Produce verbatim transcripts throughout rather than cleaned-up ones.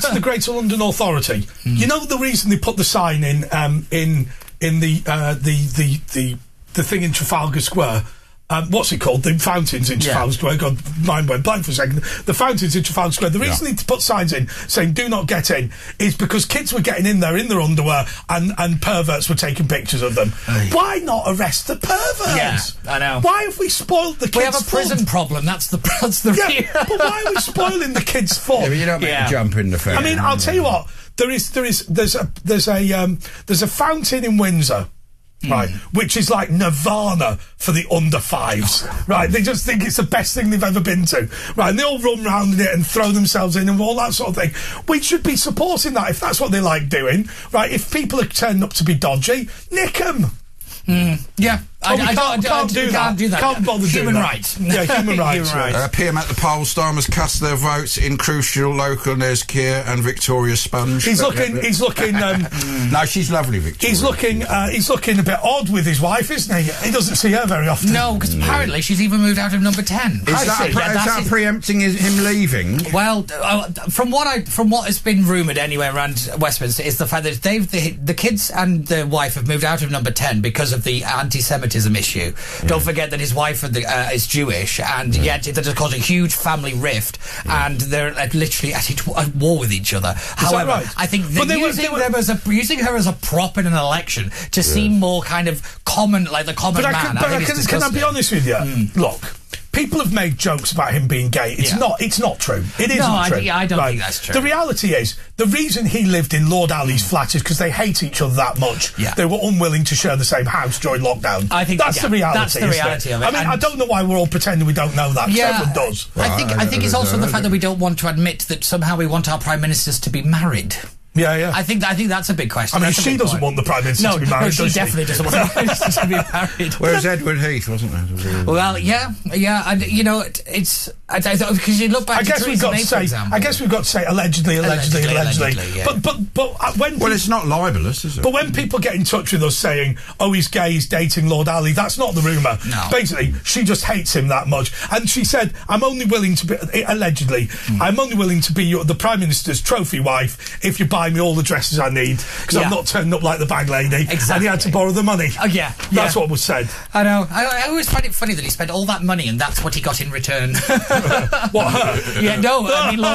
to the Greater London Authority. Mm. You know the reason they put the sign in um, in in the uh, the the the the thing in Trafalgar Square. Um, what's it called? The fountains in Trafalgar yeah. Square. God, mind went blank for a second. The fountains in Trafalgar Square. The reason yeah. they put signs in saying "Do not get in" is because kids were getting in there in their underwear, and and perverts were taking pictures of them. Aye. Why not arrest the perverts? Yeah, I know. Why have we spoiled the kids? We have a prison fun? problem. That's the that's the. Yeah, but why are we spoiling the kids' fun? Yeah, but you don't make yeah. a jump in the fair. I mean, I'll tell you what. There is there is there's a there's a um, there's a fountain in Windsor. Right, mm. which is like nirvana for the under fives. Right, they just think it's the best thing they've ever been to. Right, and they all run round in it and throw themselves in and all that sort of thing. We should be supporting that if that's what they like doing. Right, if people are turning up to be dodgy, nick them. Mm. Yeah. Oh, I, I, can't, I, can't, I, do, I that. can't do that. Can't bother human doing rights. That. Yeah, human rights. human rights. Uh, P M at the polls, Starmer's cast their votes in crucial local nears Keir and Victoria Sponge. He's looking. He's looking. Um, no, she's lovely, Victoria. He's looking. Uh, he's looking a bit odd with his wife, isn't he? He doesn't see her very often. No, because no. apparently she's even moved out of number ten. Is I that, see. pre Yeah, is that preempting his, him leaving? Well, uh, from what I from what has been rumoured anyway around Westminster is the fact that they've the, the kids and the wife have moved out of number ten because of the anti-Semitism issue. Yeah. Don't forget that his wife and the, uh, is Jewish, and yeah. yet that has caused a huge family rift, yeah. and they're uh, literally at, it, at war with each other. Is However, right? I think that they using were, they them as a using her as a prop in an election to yeah. seem more kind of common, like the common but man. I can, I but think I can, it's can I be honest with you? Mm. Look. People have made jokes about him being gay. It's yeah. not. It's not true. It isn't no, true. I, I don't right. think that's true. The reality is, the reason he lived in Lord Ali's mm. flat is because they hate each other that much. Yeah. They were unwilling to share the same house during lockdown. I think that's yeah, the reality. That's the reality it? of it. I mean, and I don't know why we're all pretending we don't know that. Yeah, everyone does. I think. Well, I, I think it's also know, the fact that we don't want to admit that somehow we want our prime ministers to be married. Yeah, yeah. I think I think that's a big question. I mean, that's she doesn't point. want the Prime Minister no, to be married, no, she, does she definitely doesn't want the Prime Minister to be married. Where's Edward Heath, wasn't there? Well, yeah, yeah, and, you know, it, it's... Because you look back I to guess we've got May, to say, I guess we've got to say allegedly, allegedly, allegedly. allegedly, allegedly yeah. But, but, but uh, when... Well, it's not libelous, is it? But when people get in touch with us saying, oh, he's gay, he's dating Lord Ali, that's not the rumour. No. Basically, she just hates him that much. And she said, I'm only willing to be... Allegedly, mm. I'm only willing to be your, the Prime Minister's trophy wife if you buy me all the dresses I need, because yeah. I'm not turning up like the bag lady. Exactly. And he had to borrow the money. Oh, yeah. That's yeah. what was said. I know. I, I always find it funny that he spent all that money and that's what he got in return. What, her? Yeah, no, I mean,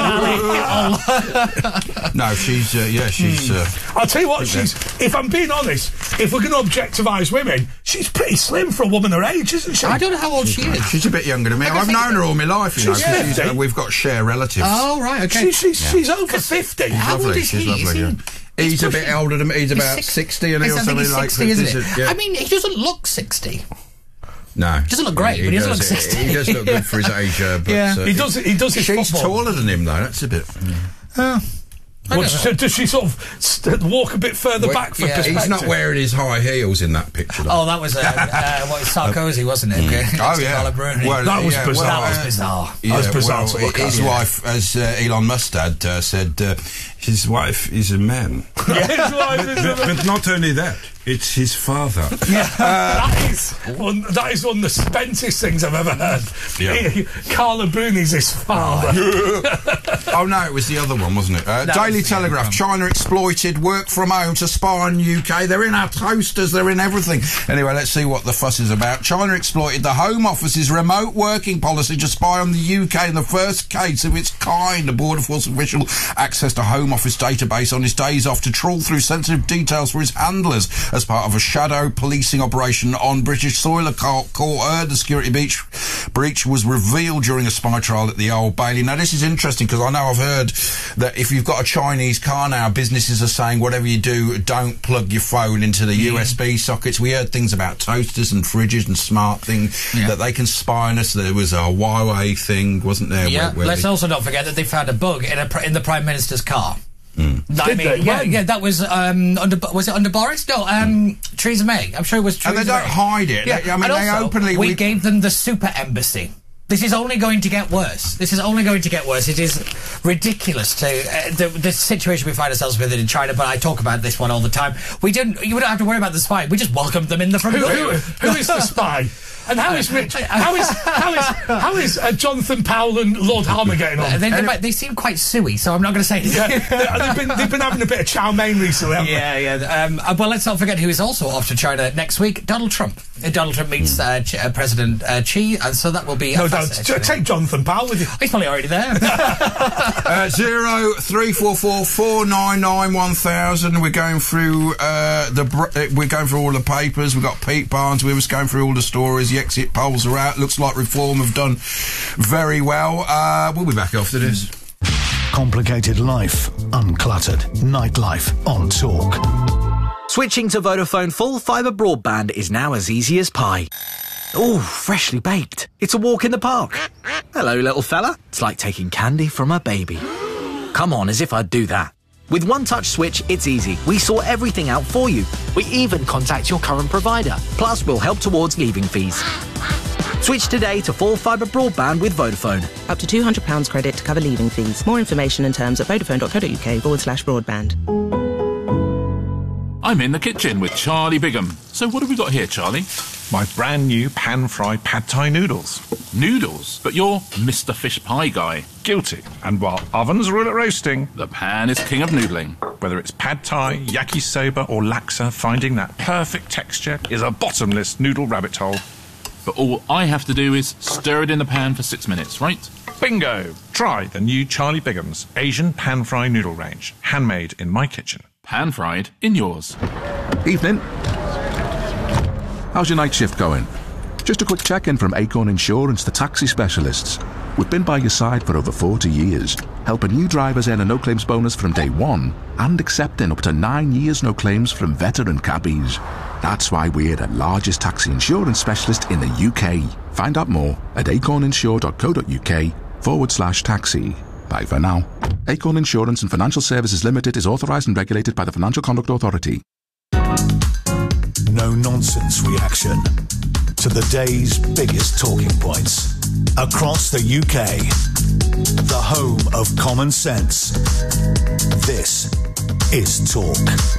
Lord Ali. No, she's, uh, yeah, she's... Uh, I'll tell you what, she's... If I'm being honest, if we're going to objectivise women, she's pretty slim for a woman her age, isn't she? I don't know how old she is. She's a bit younger than me. I've known her all my life, you know, because she's, uh, we've got share relatives. Oh, right, okay. She, she's, yeah. she's over fifty. She's How lovely, old is she's he? lovely, Is he yeah. He's a bit older than me. He's about six, sixty, and he I also think he's like sixty, isn't it? Yeah. I mean, he doesn't look sixty. No, he doesn't look great, he, but he does, doesn't look sixty. He does look good for his age, uh, but yeah. uh, he does. He does. His she's football. taller than him, though. That's a bit. Uh, What, so does she sort of st walk a bit further Wait, back for yeah, perspective? He's not wearing his high heels in that picture, though. Oh, that was uh, uh, what, Sarkozy, wasn't it? Okay. Mm. Oh, yeah. Well, that was yeah, bizarre. Well, that was uh, bizarre. Yeah, that was bizarre well, to look his at. wife, as uh, Elon Musk had uh, said, uh, his wife is a man. Yeah. His wife but, is but, a man. but not only that, it's his father. Yeah. Uh, that is one. That is one of the spentest things I've ever heard. Yeah. He, Carla Bruni's his father. Oh no, it was the other one, wasn't it? Uh, Daily Telegraph. China exploited work from home to spy on U K. They're in our toasters. They're in everything. Anyway, let's see what the fuss is about. China exploited the Home Office's remote working policy to spy on the U K in the first case of its kind. A Border Force official accessed a Home Office database on his days off to trawl through sensitive details for his handlers as part of a shadow policing operation on British soil. A court heard the security breach, breach was revealed during a spy trial at the Old Bailey. Now, this is interesting because I know I've heard that if you've got a Chinese car now, businesses are saying whatever you do, don't plug your phone into the yeah. U S B sockets. We heard things about toasters and fridges and smart things yeah. that they can spy on us. There was a Huawei thing, wasn't there? Yeah, where, where let's they... also not forget that they found a bug in, a, in the Prime Minister's car. Mm. I Did mean, they? yeah, When? yeah, that was um, under. Was it under Boris? No, um, mm. Theresa May. I'm sure it was Theresa And they don't May. hide it. Yeah. They, I mean, and they also, openly... We, we gave them the super embassy. This is only going to get worse. This is only going to get worse. It is ridiculous to uh, the, the situation we find ourselves with in China. But I talk about this one all the time. We didn't. You don't have to worry about the spy. We just welcomed them in the front Who, door. who, who is the spy? And how is Rich? How is how is how is uh, Jonathan Powell and Lord Halmer getting on? They, Anyway, they, they seem quite suey, so I'm not going to say anything. yeah, they've been they've been having a bit of chow mein recently, haven't Yeah, yeah. Um, uh, well, let's not forget who is also off to China next week. Donald Trump. Uh, Donald Trump meets uh, Ch- uh, President uh, Xi, and so that will be. they? No, don't t- take Jonathan Powell with you. He's probably already there. uh, zero three four four four nine nine one thousand. We're going through uh, the. Br- uh, we're going through all the papers. We've got Pete Barnes with us going through all the stories. The exit polls are out. Looks like Reform have done very well. Uh, we'll be back after this. Complicated life, uncluttered nightlife on Talk. Switching to Vodafone full fibre broadband is now as easy as pie. Ooh, freshly baked. It's a walk in the park. Hello, little fella. It's like taking candy from a baby. Come on, as if I'd do that. With One Touch Switch, it's easy. We sort everything out for you. We even contact your current provider. Plus, we'll help towards leaving fees. Switch today to full fibre broadband with Vodafone. Up to two hundred pounds credit to cover leaving fees. More information and terms at vodafone.co.uk forward slash broadband. I'm in the kitchen with Charlie Bigham. So what have we got here, Charlie? My brand new pan-fried pad thai noodles. Noodles? But you're Mister Fish Pie guy. Guilty. And while ovens rule at roasting, The pan is king of noodling. whether it's pad thai, yakisoba or laksa, finding that perfect texture is a bottomless noodle rabbit hole. But all I have to do is stir it in the pan for six minutes, right? Bingo! Try the new Charlie Bigham's Asian pan-fried noodle range. Handmade in my kitchen. Pan-fried in yours. Evening. How's your night shift going? Just a quick check-in from Acorn Insurance, the taxi specialists. We've been by your side for over forty years, helping new drivers earn a no-claims bonus from day one and accepting up to nine years no claims from veteran cabbies. That's why we're the largest taxi insurance specialist in the U K. Find out more at acorninsure.co.uk forward slash taxi. Bye for now. Acorn Insurance and Financial Services Limited is authorised and regulated by the Financial Conduct Authority. No-nonsense reaction to the day's biggest talking points across the U K. The home of common sense. This is Talk.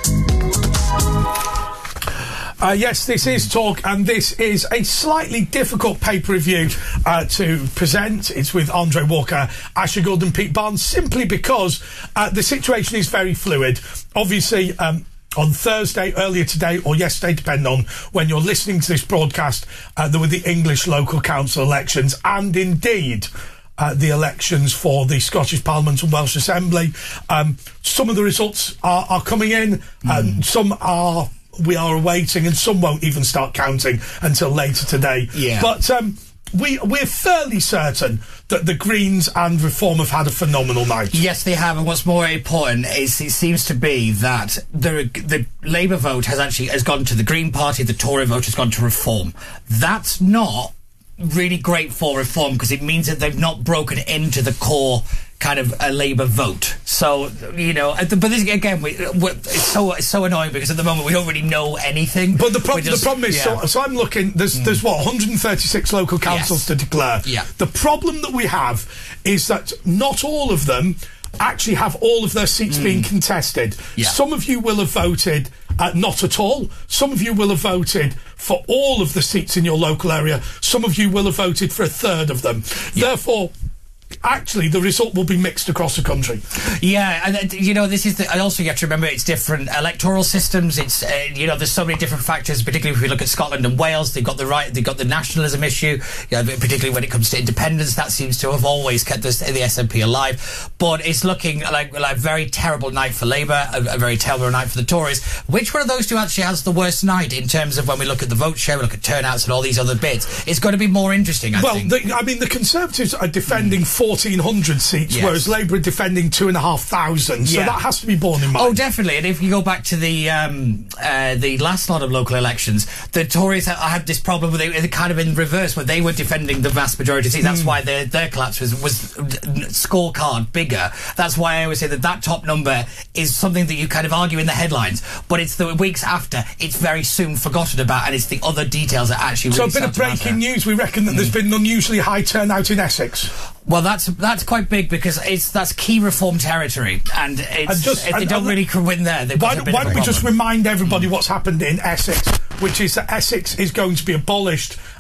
Uh, yes, this is Talk, and this is a slightly difficult pay-per-view uh, to present. It's with Andre Walker, Asher Gould and Pete Barnes, simply because uh, the situation is very fluid. Obviously, um, on Thursday, earlier today, or yesterday, depending on when you're listening to this broadcast, uh, there were the English local council elections, and indeed uh, the elections for the Scottish Parliament and Welsh Assembly. Um, some of the results are, are coming in, mm. and some are... we are awaiting, and some won't even start counting until later today. Yeah. But um, we, we're fairly certain that the Greens and Reform have had a phenomenal night. Yes, they have, and what's more important is it seems to be that the the Labour vote has actually has gone to the Green Party, the Tory vote has gone to Reform. That's not really great for Reform, because it means that they've not broken into the core kind of a Labour vote. So, you know, but this, again, we, it's so it's so annoying, because at the moment we don't really know anything. But the, prob- just, the problem is, yeah. so, so I'm looking, there's, mm. there's what, one hundred thirty-six local councils yes. to declare. Yeah. The problem that we have is that not all of them actually have all of their seats mm. being contested. Yeah. Some of you will have voted uh, not at all. Some of you will have voted for all of the seats in your local area. Some of you will have voted for a third of them. Yeah. Therefore, actually, the result will be mixed across the country. Yeah, and uh, you know, this is. The, I also you have to remember it's different electoral systems. It's uh, you know, there's so many different factors. Particularly if we look at Scotland and Wales, they've got the right, they've got the nationalism issue. Yeah, particularly when it comes to independence, that seems to have always kept this, the S N P alive. But it's looking like, like a very terrible night for Labour, a, a very terrible night for the Tories. Which one of those two actually has the worst night in terms of when we look at the vote share, we look at turnouts and all these other bits? It's going to be more interesting. I well, think. The, I mean, the Conservatives are defending mm. fourteen hundred seats, yes. whereas Labour are defending two and a half thousand. So yeah. that has to be borne in mind. Oh, definitely. And if you go back to the um, uh, the last lot of local elections, the Tories ha- had this problem where they, they kind of in reverse, where they were defending the vast majority of seats. That's mm. why their their collapse was, was scorecard bigger. That's why I always say that that top number is something that you kind of argue in the headlines, but it's the weeks after, it's very soon forgotten about, and it's the other details that actually really So a bit of breaking matter. news, we reckon that mm. there's been an unusually high turnout in Essex. Well, that's that's quite big, because it's that's key Reform territory, and it's, and just, if they and, don't and, really win there, they've why, got a bit why of don't a we just problem. remind everybody mm. what's happened in Essex, which is that Essex is going to be abolished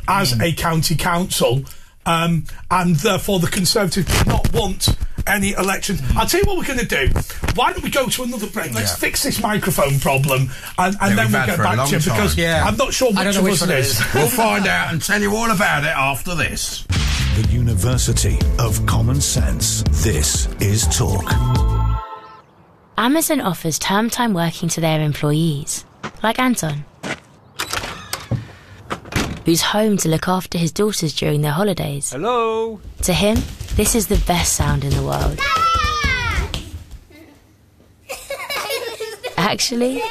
as mm. a county council, um, and therefore the Conservatives did not want any election. Mm. I'll tell you what we're going to do. Why don't we go to another break? Let's yeah. fix this microphone problem, and, and yeah, then we'll get back to you, because yeah. I'm not sure which, I don't know which which one it is. We'll find out and tell you all about it after this. The University of Common Sense. This is Talk. Amazon offers term time working to their employees, like Anton, who's home to look after his daughters during their holidays. Hello? To him, this is the best sound in the world. Actually,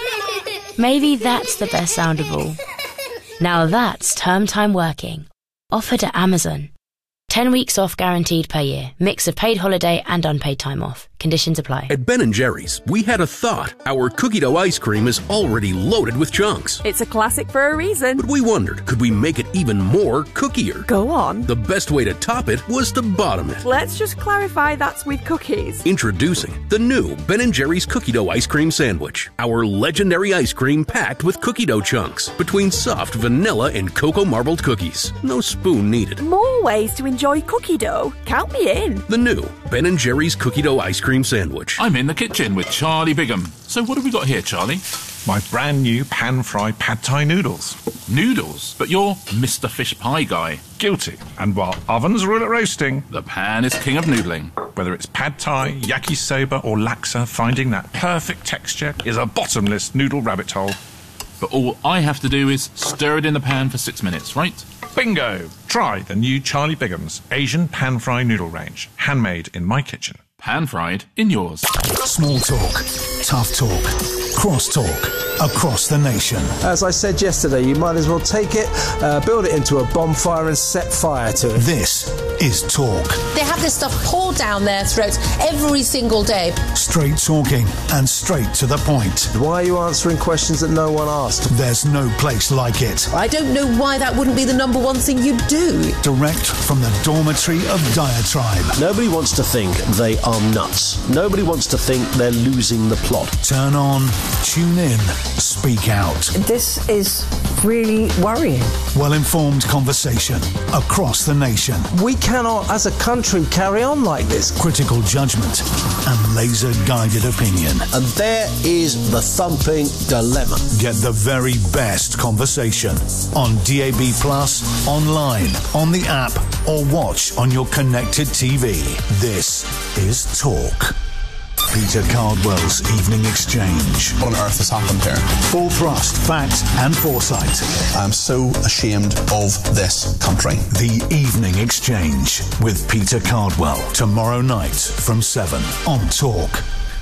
maybe that's the best sound of all. Now that's term time working, offered at Amazon. Ten weeks off guaranteed per year. Mix of paid holiday and unpaid time off. Conditions apply. At Ben and Jerry's, we had a thought. Our cookie dough ice cream is already loaded with chunks. It's a classic for a reason. But we wondered, could we make it even more cookier? Go on. The best way to top it was to bottom it. Let's just clarify that's with cookies. Introducing the new Ben and Jerry's cookie dough ice cream sandwich. Our legendary ice cream packed with cookie dough chunks between soft vanilla and cocoa marbled cookies. No spoon needed. More ways to enjoy cookie dough. Count me in. The new Ben and Jerry's cookie dough ice cream sandwich. I'm in the kitchen with Charlie Bigham. So what have we got here, Charlie? My brand new pan-fried pad thai noodles. Noodles? But you're Mister Fish Pie guy. Guilty. And while ovens rule at roasting, the pan is king of noodling. Whether it's pad thai, yakisoba or laksa, finding that perfect texture is a bottomless noodle rabbit hole. But all I have to do is stir it in the pan for six minutes, right? Bingo! Try the new Charlie Bigham's Asian pan-fry noodle range. Handmade in my kitchen. Pan-fried in yours. Small talk, tough talk, cross talk, across the nation. As I said yesterday, you might as well take it, uh, build it into a bonfire and set fire to it. This is Talk. They have this stuff poured down their throats every single day. Straight talking and straight to the point. Why are you answering questions that no one asked? There's no place like it. I don't know why that wouldn't be the number one thing you do. Direct from the dormitory of diatribe. Nobody wants to think they are nuts. Nobody wants to think they're losing the plot. Turn on, tune in, speak out. This is really worrying. Well-informed conversation across the nation. We cannot, as a country, carry on like this. Critical judgment and laser-guided opinion. And there is the thumping dilemma. Get the very best conversation on D A B Plus, online, on the app, or watch on your connected T V. This is Talk. Peter Cardwell's Evening Exchange. What on earth has happened here? Full thrust, fact and foresight. I'm so ashamed of this country. The Evening Exchange with Peter Cardwell. Tomorrow night from seven on Talk.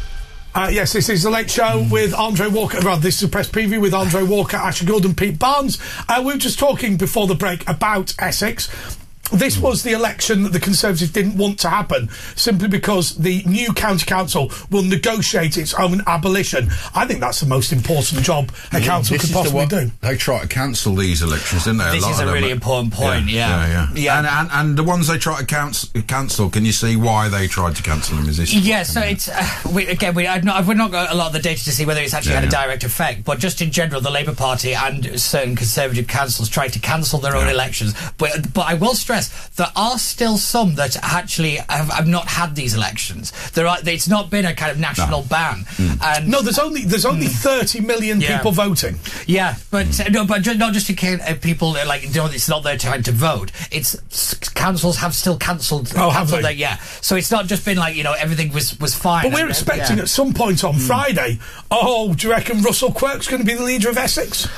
Uh, yes, this is the Late Show with Andre Walker. Well, this is a press preview with Andre Walker, Asher Gould and Pete Barnes. Uh, we were just talking before the break about Essex. This was the election that the Conservatives didn't want to happen, simply because the new county council will negotiate its own abolition. I think that's the most important job a yeah, council could possibly do. They try to cancel these elections, didn't they? This a is a really important point, yeah. Yeah, yeah. yeah. yeah. And, and, and the ones they try to cancel, cancel, can you see why they tried to cancel them? Is this? Yeah, so it's, uh, we, again, we, I've, not, I've not got a lot of the data to see whether it's actually yeah, had a yeah. direct effect, but just in general, the Labour Party and certain Conservative councils tried to cancel their yeah. own elections. But, but I will stress, there are still some that actually have, have not had these elections. There are. It's not been a kind of national no. ban. Mm. And no, there's only there's only mm. thirty million yeah. people voting. Yeah, but mm. no, but not just in case uh, people uh, like you know, it's not their time to vote. It's councils have still cancelled. Oh, have they? Their, yeah. So it's not just been like you know everything was was fine. But we're and, expecting yeah. at some point on mm. Friday. Oh, do you reckon Russell Quirk's going to be the leader of Essex?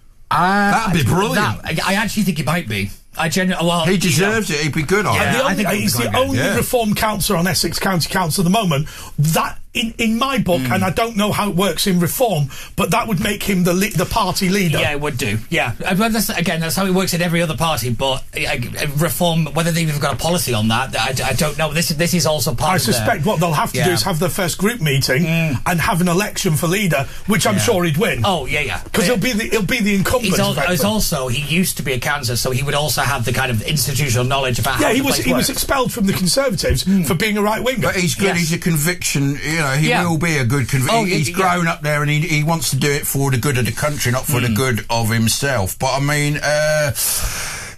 Uh, That'd be brilliant. That, I actually think he might be. I genu- well, he deserves you know, it. He'd be good on yeah, it. The only, I think he's the only yeah. reform councillor on Essex County Council at the moment. That, in, in my book, mm. and I don't know how it works in reform, but that would make him the le- the party leader. Yeah, it would do. Yeah, well, that's, again, that's how it works in every other party. But uh, reform, whether they've even got a policy on that, I, I don't know. This this is also part. I of suspect their, what they'll have to yeah. do is have their first group meeting mm. and have an election for leader, which I'm yeah. sure he'd win. Oh yeah, yeah. Because he'll be the he'll be the incumbent. He's, al- he's also he used to be a councillor, so he would also have the kind of institutional knowledge about. Yeah, how he the was place he works. was expelled from the Conservatives mm. for being a right winger. But he's good. Yes. He's a conviction. You know, he yeah. will be a good conviction. Oh, he's yeah. grown up there, and he he wants to do it for the good of the country, not for mm. the good of himself. But I mean. Uh,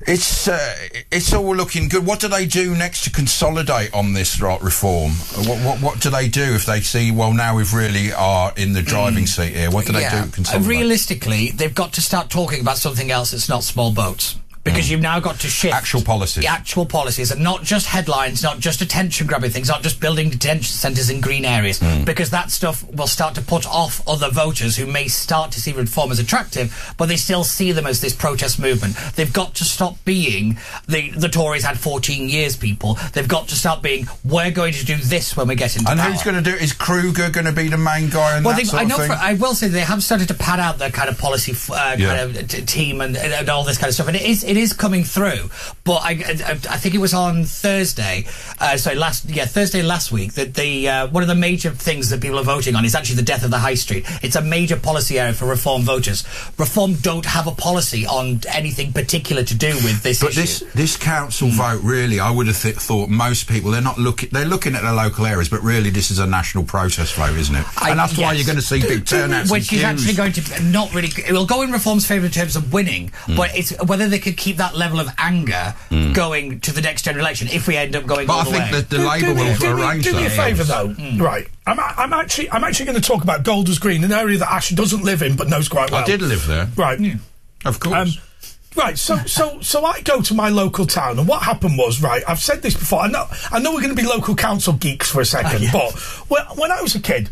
It's uh, it's all looking good. What do they do next to consolidate on this right, reform? What, what what do they do if they see, well, now we really are in the driving mm. seat here? What do they yeah. do? Consolidate? Realistically, they've got to start talking about something else that's not small boats. Because mm. you've now got to shift... Actual policies. Actual policies, and not just headlines, not just attention-grabbing things, not just building detention centres in green areas, mm. because that stuff will start to put off other voters who may start to see reform as attractive, but they still see them as this protest movement. They've got to stop being the, the Tories had fourteen years, people. They've got to start being, we're going to do this when we get into and power. And who's going to do it? Is Kruger going to be the main guy in well, that they, sort I know of thing? For, I will say they have started to pad out their kind of policy uh, yeah. kind of t- team and, and all this kind of stuff, and it is it is coming through. But I, I, I think it was on Thursday, uh, sorry, last yeah Thursday last week that the uh, one of the major things that people are voting on is actually the death of the high street. It's a major policy area for Reform voters. Reform don't have a policy on anything particular to do with this but issue. this this council mm. vote, really, I would have th- thought most people, they're not looking, they're looking at their local areas, but really this is a national protest vote, isn't it? I, and that's yes. why you're going to see big turnouts. Which is actually going to not really. It will go in Reform's favour in terms of winning, mm. but it's whether they could keep that level of anger mm. going to the next general election if we end up going. But all I the think way. that the Labour will do arrange me, do that. me a favour yes. though, mm. right? I'm, I'm actually I'm actually going to talk about Golders Green, an area that Ash doesn't live in but knows quite well. I did live there, right? Yeah. Of course. Um, Right, so so so I go to my local town, and what happened was, right, I've said this before, I know I know we're going to be local council geeks for a second, oh, yeah. but when, when I was a kid,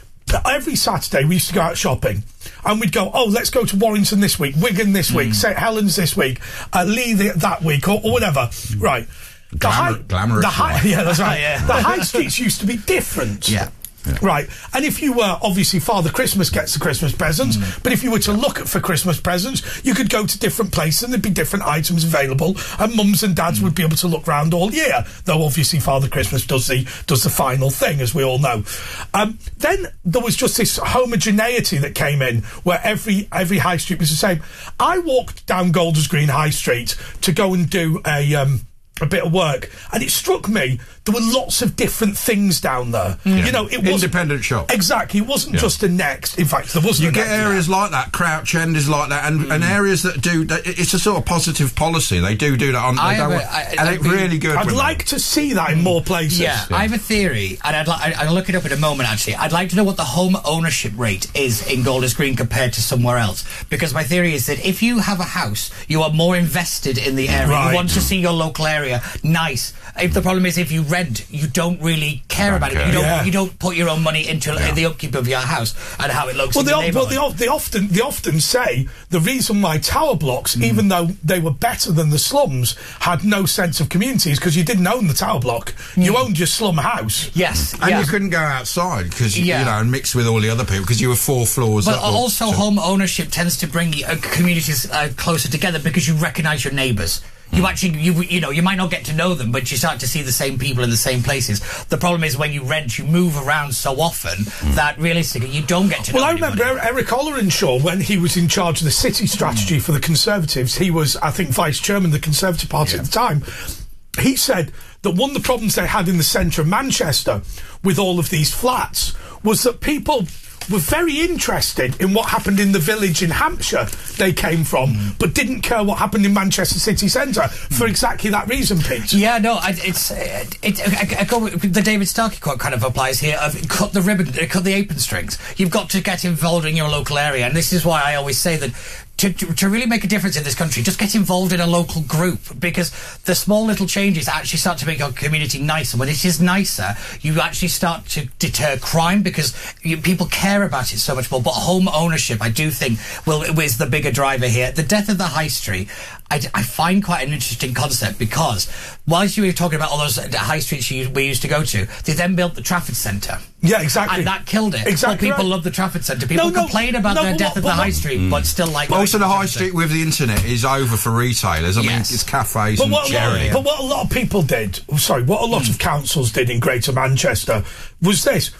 every Saturday we used to go out shopping, and we'd go, oh, let's go to Warrington this week, Wigan this week, mm. Saint Helens this week, uh, Lee the, that week, or, or whatever, right. The Glamour, high, glamorous the high, yeah, that's right. yeah. The high streets used to be different. Yeah. Yeah. Right, and if you were, obviously Father Christmas gets the Christmas presents, mm. but if you were to look at for Christmas presents, you could go to different places and there'd be different items available, and mums and dads mm. would be able to look round all year, though obviously Father Christmas does the does the final thing, as we all know. Um, then there was just this homogeneity that came in, where every every high street was the same. I walked down Golders Green High Street to go and do a... Um, a bit of work, and it struck me there were lots of different things down there. Yeah. You know, it was independent shop. Exactly, it wasn't yeah. just a Next. In fact, there wasn't. You a get Next areas there. like that. Crouch End is like that, and, mm. and areas that do. That, it's a sort of positive policy. They do do that on. I they don't a, want, I, and I it's mean, really good. I'd like them. to see that in more places. Yeah, yeah. I have a theory, and I'd like. I'll look it up in a moment. Actually, I'd like to know what the home ownership rate is in Golders Green compared to somewhere else, because my theory is that if you have a house, you are more invested in the area. Right. You want to see your local area nice. If the problem is if you rent, you don't really care don't about care. it. You don't. Yeah. You don't put your own money into Yeah. the upkeep of your house and how it looks. Well, in they, the o- well neighbourhood. they, o- they often they often say the reason why tower blocks, mm. even though they were better than the slums, had no sense of community is because you didn't own the tower block. Mm. You owned your slum house. Yes, and yeah. you couldn't go outside because Yeah. you know and mix with all the other people because you were four floors But up. or- also, so- home ownership tends to bring uh, communities uh, closer together because you recognise your neighbours. You actually, you you know, you might not get to know them, but you start to see the same people in the same places. The problem is when you rent, you move around so often mm. that realistically you don't get to well, know I anybody. remember Eric Ollerenshaw, when he was in charge of the city strategy mm. for the Conservatives, he was, I think, vice chairman of the Conservative Party yeah. at the time. He said that one of the problems they had in the centre of Manchester with all of these flats was that people were very interested in what happened in the village in Hampshire they came from, mm. but didn't care what happened in Manchester city centre mm. for exactly that reason, Pete. Yeah, no, I, it's it, it, I, I go, the David Starkey quote kind of applies here. Of cut the ribbon, cut the apron strings. You've got to get involved in your local area, and this is why I always say that. To, to, to really make a difference in this country, just get involved in a local group, because the small little changes actually start to make our community nicer. When it is nicer, you actually start to deter crime because you, people care about it so much more. But home ownership, I do think, will is the bigger driver here. The death of the high street, I, I find quite an interesting concept, because whilst you were talking about all those high streets you, we used to go to, they then built the Trafford Centre. Yeah, exactly. And that killed it. Exactly. But people right. love the Trafford Centre. People No, no, complain about no, the but death what- of the but high what- street, Mm. but still like. But also the high Centre. street with the internet is over for retailers. I Yes. mean, it's cafes But and what, a lot, charity. but what a lot of people did, sorry, what a lot Mm. of councils did in Greater Manchester was this.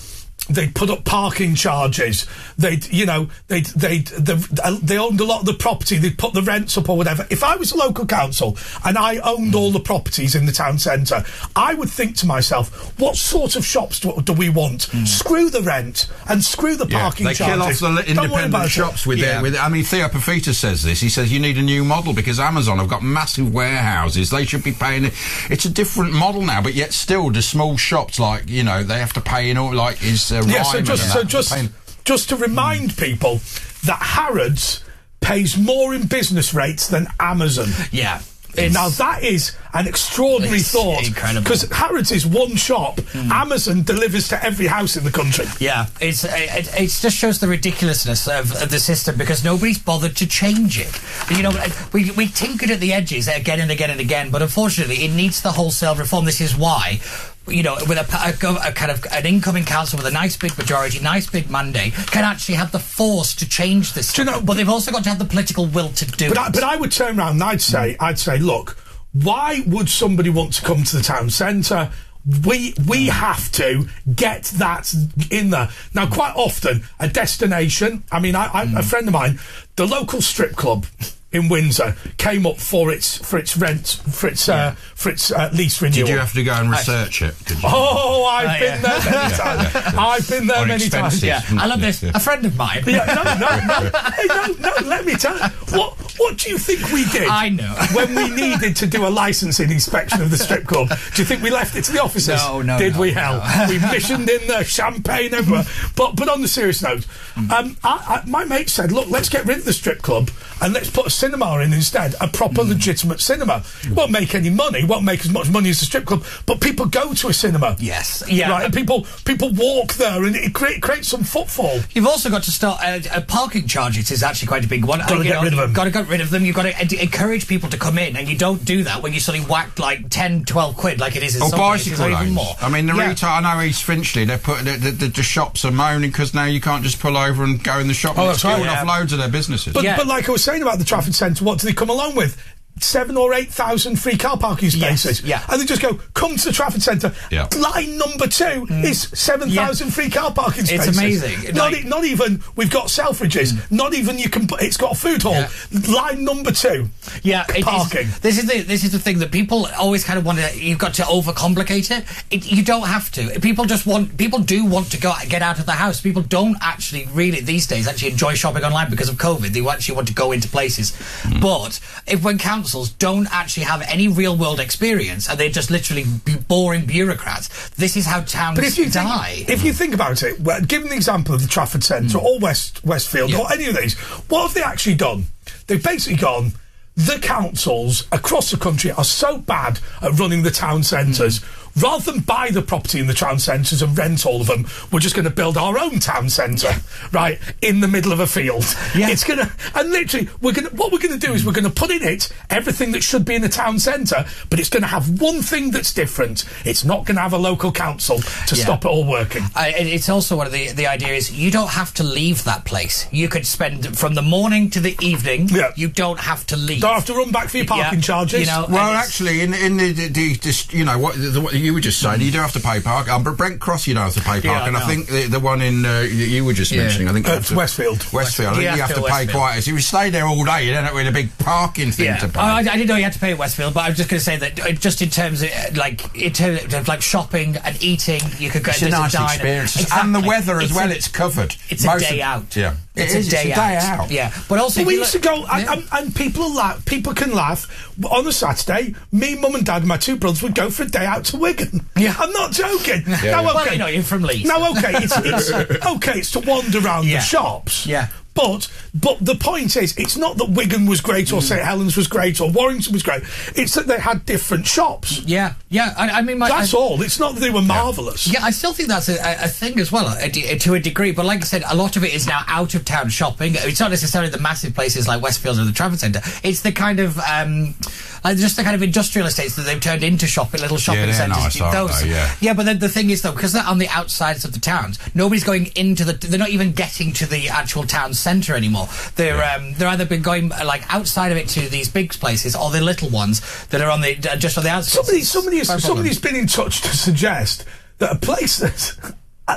they'd put up parking charges. They'd, you know, they'd, they'd, the, they owned a lot of the property. They'd put the rents up or whatever. If I was a local council and I owned all the properties in the town centre, I would think to myself, what sort of shops do, do we want? Mm. Screw the rent and screw the yeah, parking they charges. They kill off the independent shops with, yeah. their, with I mean, Theo Papita says this. He says you need a new model because Amazon have got massive warehouses. They should be paying it. It's a different model now, but yet still the small shops, like, you know, they have to pay in all, like, is uh, yeah, so just, so that, just, paying... just to remind mm. people that Harrods pays more in business rates than Amazon. Yeah. It's, now that is an extraordinary it's thought, incredible. Because Harrods is one shop. Mm. Amazon delivers to every house in the country. Yeah, it's it, it just shows the ridiculousness of, of the system because nobody's bothered to change it. You know, we we tinkered at the edges again and again and again, but unfortunately, it needs the wholesale reform. This is why. You know, with a, a, a kind of an incoming council with a nice big majority, nice big mandate, can actually have the force to change this. Do you know, but they've also got to have the political will to do but it. I, but I would turn around and I'd say, mm. I'd say, look, why would somebody want to come to the town centre? We we mm. have to get that in there. Now, quite often, a destination, I mean, I, I, mm. a friend of mine, the local strip club in Windsor came up for its for its rent for its uh, yeah. for its uh, lease renewal. Did you have to go and research I, it? Did you? Oh, I've oh, been yeah. there many times. yeah, yeah. I've been there On many expenses. times. Yeah, I love this. A friend of mine. Yeah, no, no, no, hey, no, no. Let me tell you. What what do you think we did? I know. When we needed to do a licensing inspection of the strip club, do you think we left it to the officers? No, no. Did no, we? Hell, no. we missioned in there, champagne everywhere. But but on the serious note, um, I, I, my mate said, look, let's get rid of the strip club and let's put a cinema in instead. A proper mm. legitimate cinema. Won't make any money, won't make as much money as the strip club, but people go to a cinema. Yes. Yeah. Right, and people people walk there and it create, creates some footfall. You've also got to start uh, uh, parking charges is actually quite a big one. Got to uh, get know, rid of them. Got to get rid of them. You've got to ed- encourage people to come in, and you don't do that when you suddenly whack like ten, twelve quid like it is in or some bicycle places, or lanes. even more. I mean, the yeah. retail, I know East Finchley, they put the, the, the, the shops are moaning because now you can't just pull over and go in the shop. Oh, and that's it's killing right. off Yeah. loads of their businesses. But, Yeah. but like I was saying about the Trafford Centre, what do they come along with? Seven or eight thousand free car parking spaces. Yes, yeah. And they just go, come to the Trafford Centre. Yeah. Line number two mm. is seven thousand yeah. free car parking spaces. It's amazing. Not, like, e- not even, we've got Selfridges. Mm. Not even you can, it's got a food hall. Yeah. Line number two. Yeah, it parking. Is, this is the this is the thing that people always kind of want to. You've got to overcomplicate it. it. You don't have to. People just want. People do want to go get out of the house. People don't actually really these days actually enjoy shopping online because of COVID. They actually want to go into places. Mm. But if when councils don't actually have any real world experience and they're just literally b- boring bureaucrats, this is how towns but if you die. Think, if you think about it, well, given the example of the Trafford Centre mm. or West Westfield yeah. or any of these, what have they actually done? They've basically gone. The councils across the country are so bad at running the town centres. Mm. Rather than buy the property in the town centres and rent all of them, we're just going to build our own town centre, yeah. right, in the middle of a field. Yeah. It's going to, and literally, we're going to, what we're going to do is we're going to put in it everything that should be in a town centre, but it's going to have one thing that's different. It's not going to have a local council to yeah. stop it all working. I, it's also one of the the idea is you don't have to leave that place. You could spend from the morning to the evening. Yeah. You don't have to leave. Don't have to run back for your parking yeah. charges. You know, well, actually, in in the, the, the, the you know what, the, what you were just saying, you do have to pay park. Um, but Brent Cross, you don't have to pay park, yeah, and I I think the, the one in uh, you were just yeah. mentioning, I think uh, to, Westfield. Westfield. I think you have to pay Westfield. quite. If you stay there all day, you end up with a big parking thing yeah. to pay. I, I didn't know you had to pay at Westfield, but I was just going to say that uh, just in terms of uh, like in terms of like shopping and eating, you could go. It's a nice a experience, exactly. and the weather as it's well. A, it's covered. It's Most a day of, out. Yeah, it's it a, is, day, it's a day out. out. Yeah, but also but we used look, to go, yeah. and, and, and people laugh. People can laugh. On a Saturday, me, mum, and dad, and my two brothers would go for a day out to Wigan. Yeah, I'm not joking. Yeah, now, yeah. okay, well, you know, you're from Leeds. Now, okay, it's, it's okay. It's to wander around yeah. the shops. Yeah. But but the point is, it's not that Wigan was great or mm. Saint Helens was great or Warrington was great. It's that they had different shops. Yeah, yeah. I, I mean, my, that's I, all. It's not that they were marvellous. Yeah, I still think that's a, a thing as well, a, a, to a degree. But like I said, a lot of it is now out of town shopping. It's not necessarily the massive places like Westfield or the Trafford Centre. It's the kind of um, like just the kind of industrial estates that they've turned into shopping, little shopping yeah, centres. Nice, Those, they? Yeah. yeah. But then the thing is though, because they're on the outsides of the towns, nobody's going into the. They're not even getting to the actual town centre anymore. They're yeah. um, they're either been going uh, like outside of it to these big places, or the little ones that are on the uh, just on the outskirts. Somebody, somebody, has, somebody's been in touch to suggest that a place that uh, look,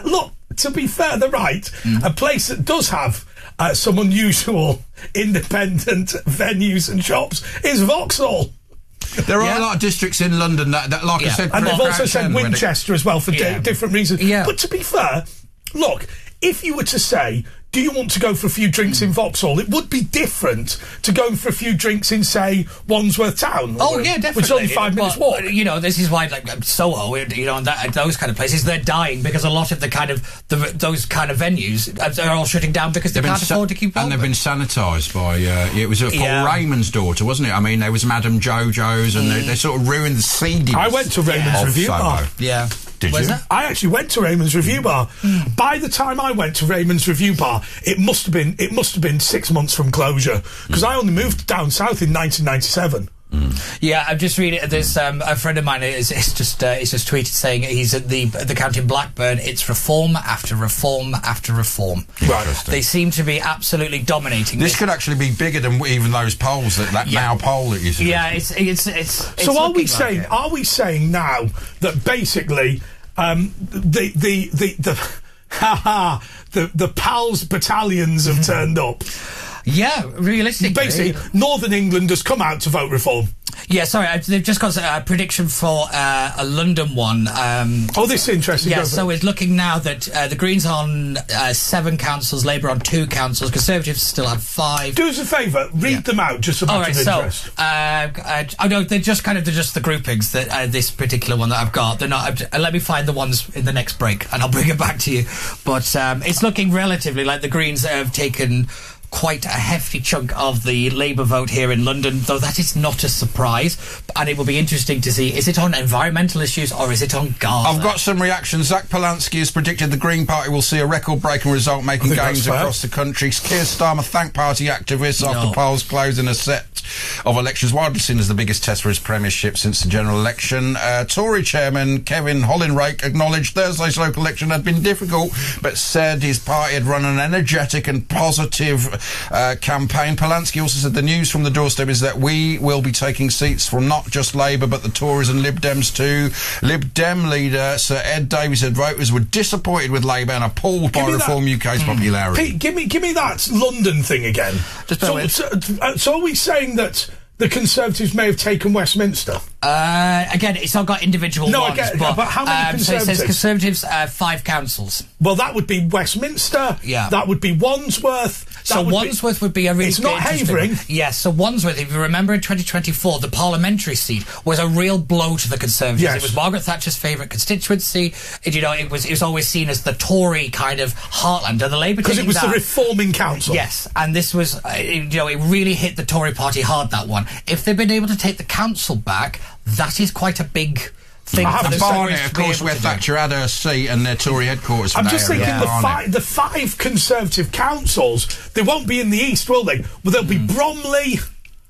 to be fair, they're right. Mm. A place that does have uh, some unusual independent venues and shops is Vauxhall. There are yeah. a lot of districts in London that, that like yeah. I said, and they've also said Winchester as well for yeah. di- different reasons. Yeah. But to be fair, look, if you were to say, do you want to go for a few drinks in Vauxhall? It would be different to going for a few drinks in, say, Wandsworth Town. Oh, yeah, definitely. Which is only five minutes well, walk. You know, this is why, like, Soho, you know, and that, those kind of places, they're dying because a lot of the kind of, the, those kind of venues are all shutting down because they they've can't sa- afford to keep And open. they've been sanitised by, uh, it was uh, Paul Yeah. Raymond's daughter, wasn't it? I mean, there was Madame Jojo's and mm. they, they sort of ruined the seediness. I went to Raymond's yeah. Review Soho. Bar. Yeah. Did Where's you? that? I actually went to Raymond's Review Bar. Mm. By the time I went to Raymond's Review Bar, it must have been it must have been six months from closure because mm. I only moved down south in nineteen ninety-seven. Mm. Yeah, I'm just reading. There's um, a friend of mine is, is just uh, is just tweeted saying he's at the the county in Blackburn. It's reform after reform after reform. Right. They seem to be absolutely dominating. This this. could actually be bigger than even those polls that that Yeah. now poll that you said. Yeah, it's it's it's. it's So are we looking saying like it. are we saying now that basically um, the the the the ha ha the the PALS battalions have turned up? Yeah, realistically. Basically, Northern England has come out to vote reform. Yeah, sorry, I, they've just got a prediction for uh, a London one. Um, oh, this is interesting. Yeah, so it's looking now that uh, the Greens are on uh, seven councils, Labour on two councils, Conservatives still have five. Do us a favour, read yeah. them out, just a matter All right, of so, interest. Uh, uh, I know they're just kind of they're just the groupings that uh, this particular one that I've got. They're not. Uh, let me find the ones in the next break, and I'll bring it back to you. But um, it's looking relatively like the Greens have taken quite a hefty chunk of the Labour vote here in London, though that is not a surprise. And it will be interesting to see, is it on environmental issues or is it on Gaza? I've got some reactions. Zach Polanski has predicted the Green Party will see a record-breaking result, making gains across the country. Keir Starmer thanked party activists No. after polls closed in a set of elections widely seen as the biggest test for his premiership since the general election. Uh, Tory chairman Kevin Hollinrake acknowledged Thursday's local election had been difficult, but said his party had run an energetic and positive Uh, campaign. Polanski also said the news from the doorstep is that we will be taking seats from not just Labour but the Tories and Lib Dems too. Lib Dem leader Sir Ed Davey said voters were disappointed with Labour and appalled by Reform U K's mm. popularity. Pete, give me, give me that London thing again. Just so, so, uh, so are we saying that the Conservatives may have taken Westminster? Uh, again, it's not got individual no, ones. I get it, but, but how many um, Conservatives? So it says Conservatives, uh, five councils. Well, that would be Westminster. Yeah. That would be Wandsworth. So would Wandsworth be, would be a really It's not Havering. Yes, so Wandsworth, if you remember in twenty twenty-four, the parliamentary seat was a real blow to the Conservatives. Yes. It was Margaret Thatcher's favourite constituency. It, you know, it was it was always seen as the Tory kind of heartland. And the Labour because it was that, the reforming council. Yes, and this was, uh, you know, it really hit the Tory party hard, that one. If they've been able to take the council back, that is quite a big thing. I have for the Barnet, Tories of to be course, able where to do. Thatcher had her seat and their Tory headquarters. I'm just thinking area, the, Barnet. fi- the five Conservative councils, they won't be in the East, will they? Well, there'll be Bromley.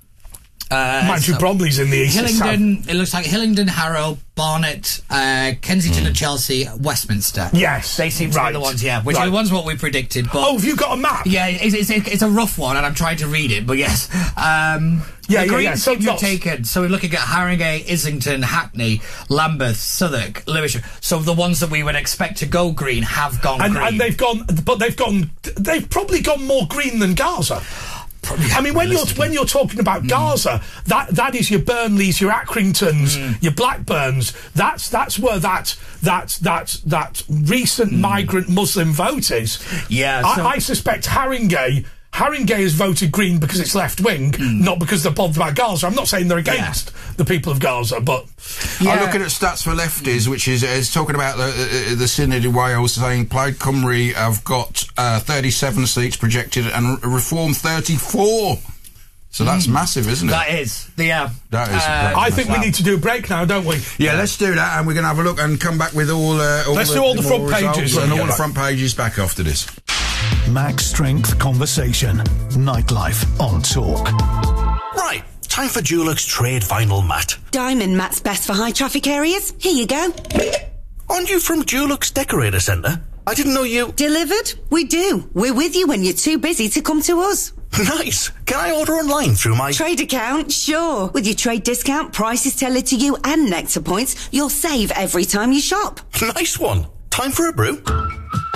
Uh, Mind you, so Bromley's in the East. Hillingdon, it looks like Hillingdon, Harrow, Barnet, uh, Kensington Mm. and Chelsea, Westminster. Yes. They seem to right. be the ones, yeah, which right. are the ones what we predicted. But oh, have you got a map? Yeah, it's, it's, it's a rough one, and I'm trying to read it, but yes. Um, yeah, the yeah, Greens yeah. So seem to have not- taken, so we're looking at Harringay, Islington, Hackney, Lambeth, Southwark, Lewisham. So the ones that we would expect to go green have gone and, green. and they've gone, but they've gone, they've probably gone more green than Gaza. Probably, I mean, when you're when you're talking about mm. Gaza, that that is your Burnleys, your Accringtons, mm. your Blackburns. That's that's where that that that that recent mm. migrant Muslim vote is. Yeah, I, so I suspect Harringay. Harringay has voted Green because it's left wing, mm. not because they're bothered about Gaza. I'm not saying they're against yeah. the people of Gaza, but yeah. I'm looking at stats for lefties, which is is talking about the uh, the Synod in Wales, saying Plaid Cymru have got uh, thirty-seven seats projected and Reform thirty-four. So that's mm. massive, isn't it? That is, yeah. That is. Uh, I think we need to do a break now, don't we? Yeah, let's do that, and we're going to have a look and come back with all. Uh, all let's the, do all the, the front pages and all yeah. the front pages back after this. Max Strength Conversation. Nightlife on Talk. Right, time for Dulux Trade Vinyl Mat. Diamond mat's best for high traffic areas. Here you go. Aren't you from Dulux Decorator Centre? I didn't know you... Delivered? We do. We're with you when you're too busy to come to us. Nice. Can I order online through my... Trade account? Sure. With your trade discount, prices tailored to you and Nectar points, you'll save every time you shop. Nice one. Time for a brew?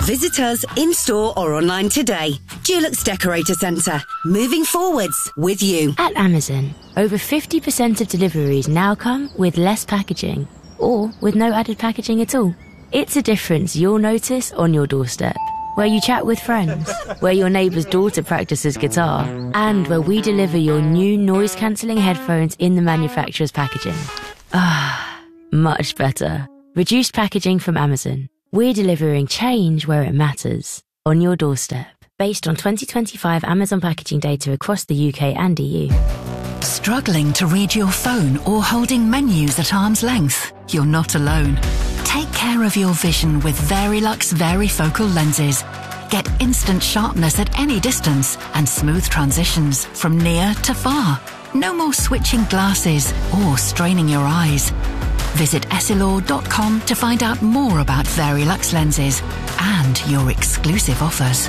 Visit us in-store or online today. Dulux Decorator Centre. Moving forwards with you. At Amazon, over fifty percent of deliveries now come with less packaging, or with no added packaging at all. It's a difference you'll notice on your doorstep, where you chat with friends, where your neighbour's daughter practices guitar, and where we deliver your new noise-cancelling headphones in the manufacturer's packaging. Ah, much better. Reduced packaging from Amazon. We're delivering change where it matters, on your doorstep, based on twenty twenty-five Amazon packaging data across the U K and E U. Struggling to read your phone or holding menus at arm's length? You're not alone. Take care of your vision with Verilux Varifocal lenses. Get instant sharpness at any distance and smooth transitions from near to far. No more switching glasses or straining your eyes. Visit essilor dot com to find out more about Verilux lenses and your exclusive offers.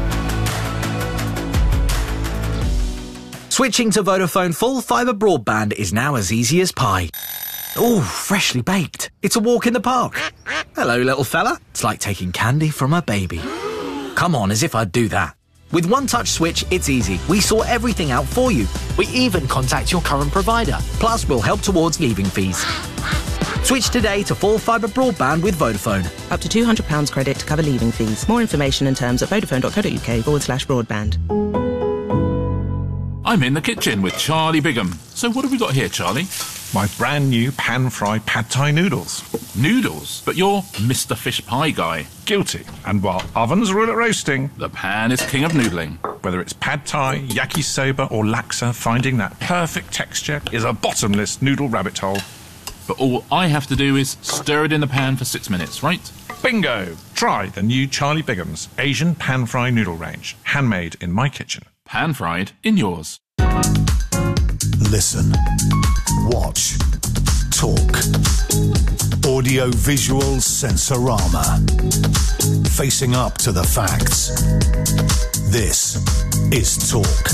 Switching to Vodafone full fibre broadband is now as easy as pie. Ooh, freshly baked. It's a walk in the park. Hello, little fella. It's like taking candy from a baby. Come on, as if I'd do that. With One Touch Switch, it's easy. We sort everything out for you. We even contact your current provider. Plus, we'll help towards leaving fees. Switch today to full fibre broadband with Vodafone. Up to two hundred pounds credit to cover leaving fees. More information and terms at vodafone.co.uk forward slash broadband. I'm in the kitchen with Charlie Bigham. So what have we got here, Charlie? My brand new pan-fried pad thai noodles. Noodles? But you're Mister Fish Pie guy. Guilty. And while ovens rule at roasting, the pan is king of noodling. Whether it's pad thai, yakisoba or laksa, finding that perfect texture is a bottomless noodle rabbit hole. But all I have to do is stir it in the pan for six minutes, right? Bingo! Try the new Charlie Bigham's Asian pan-fry noodle range. Handmade in my kitchen. Pan-fried in yours. Listen. Watch. Talk. Audio-visual sensorama. Facing up to the facts. This is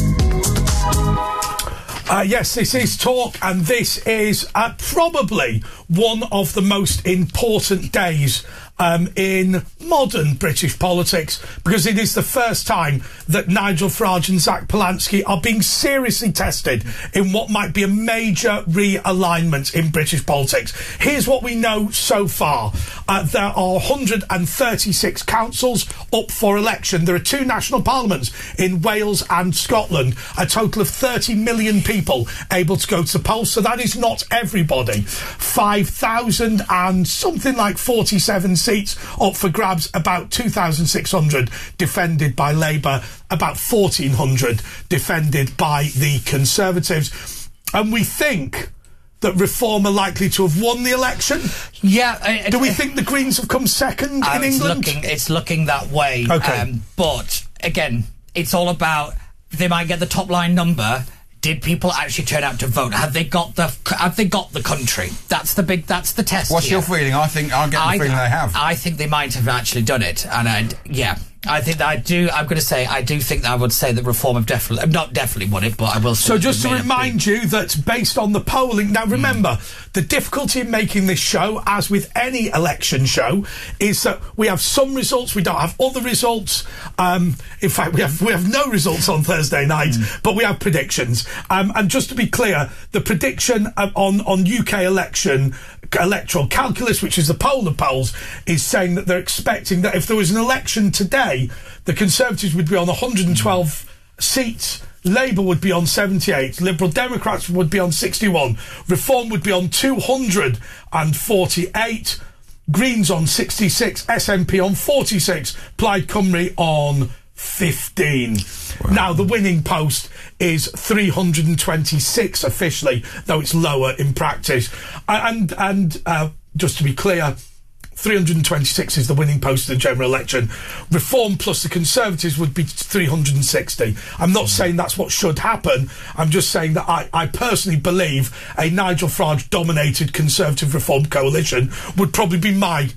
Talk. Uh, yes, this is Talk, and this is uh, probably one of the most important days um, in modern British politics, because it is the first time that Nigel Farage and Zach Polanski are being seriously tested in what might be a major realignment in British politics. Here's what we know so far. Uh, there are one hundred thirty-six councils up for election. There are two national parliaments in Wales and Scotland, a total of thirty million people able to go to the polls, so that is not everybody. five thousand and something like forty-seven seats up for grabs, about two thousand six hundred defended by Labour, about fourteen hundred defended by the Conservatives. And we think that Reform are likely to have won the election. Yeah. Uh, Do we uh, think the Greens have come second uh, in it's England? Looking, it's looking that way. Okay. Um, but, again, it's all about, they might get the top line number. Did people actually turn out to vote? Have they got the Have they got the country? That's the big. That's the test. What's here. your feeling? I think I'm getting the I, feeling they have. I think they might have actually done it, and I, yeah, I think that I do. I'm going to say I do think that I would say that Reform have definitely, not definitely won it, but I will. Say so just to remind you that based on the polling, now remember mm. the difficulty in making this show, as with any election show, is that we have some results, we don't have other results. Um, in fact, we have we have no results on Thursday night, mm. but we have predictions. Um, and just to be clear, the prediction on on U K election electoral calculus, which is the poll of polls, is saying that they're expecting that if there was an election today, the Conservatives would be on one hundred twelve seats, Labour would be on seventy-eight, Liberal Democrats would be on sixty-one, Reform would be on two hundred forty-eight, Greens on sixty-six, S N P on forty-six, Plaid Cymru on fifteen. Wow. Now, the winning post is three hundred twenty-six officially, though it's lower in practice. And, and uh, just to be clear, three hundred twenty-six is the winning post of the general election. Reform plus the Conservatives would be three hundred sixty. I'm not saying that's what should happen. I'm just saying that I, I personally believe a Nigel Farage-dominated Conservative Reform coalition would probably be my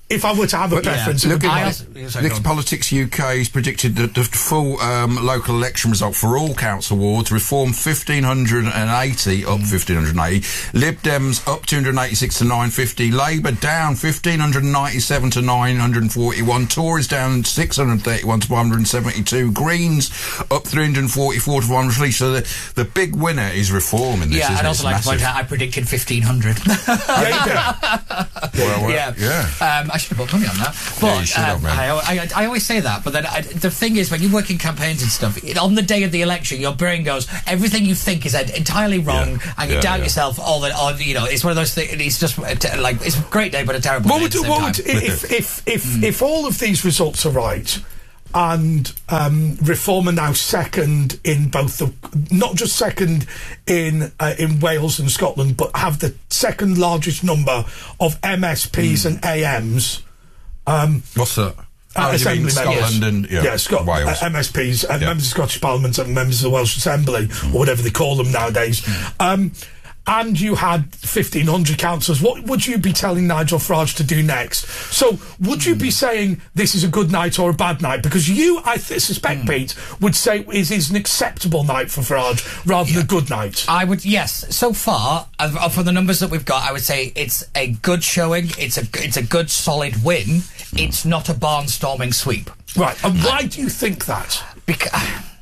if I were to have a But, preference, yeah. it would be Look, like- Lick- Lick Politics U K has predicted that the full um, local election result for all council wards: Reform fifteen eighty, up fifteen eighty, Lib Dems up two hundred eighty-six to nine fifty, Labour down fifteen ninety-seven to nine forty-one, Tories down six hundred thirty-one to one hundred seventy-two, Greens up three hundred forty-four to one hundred three. So the, the big winner is Reform in this. Yeah, isn't I'd it? also It's like to point massive. out I predicted fifteen hundred. Well, well, yeah. yeah. Um, I should have put money on that. But Yeah, you should have, um, man. I, I, I always say that, but then I, the thing is, when you work in campaigns and stuff, it, on the day of the election, your brain goes, everything you think is ed- entirely wrong, Yeah. and you Yeah, doubt yeah. yourself all the, all, you know, it's one of those things, it's just, a te- like, it's a great day, but a terrible What day would, at the what same would, time. if if if, if all of these results are right, and um, Reform are now second in both the, not just second in uh, in Wales and Scotland, but have the second largest number of M S Ps and A Ms. Um, What's that? Uh, Oh, you mean Assembly Scotland members. and- yeah, Scot- Wales. uh, M S Ps, uh, Yeah. members of Scottish Parliament and members of the Welsh Assembly, or whatever they call them nowadays. Um, and you had fifteen hundred councillors. What would you be telling Nigel Farage to do next? So, would you be saying this is a good night or a bad night? Because you, I th- suspect, Pete, would say it is an acceptable night for Farage rather than a good night. I would, yes. So far, uh, from the numbers that we've got, I would say it's a good showing. It's a it's a good solid win. It's not a barnstorming sweep. Right. And why do you think that? Because.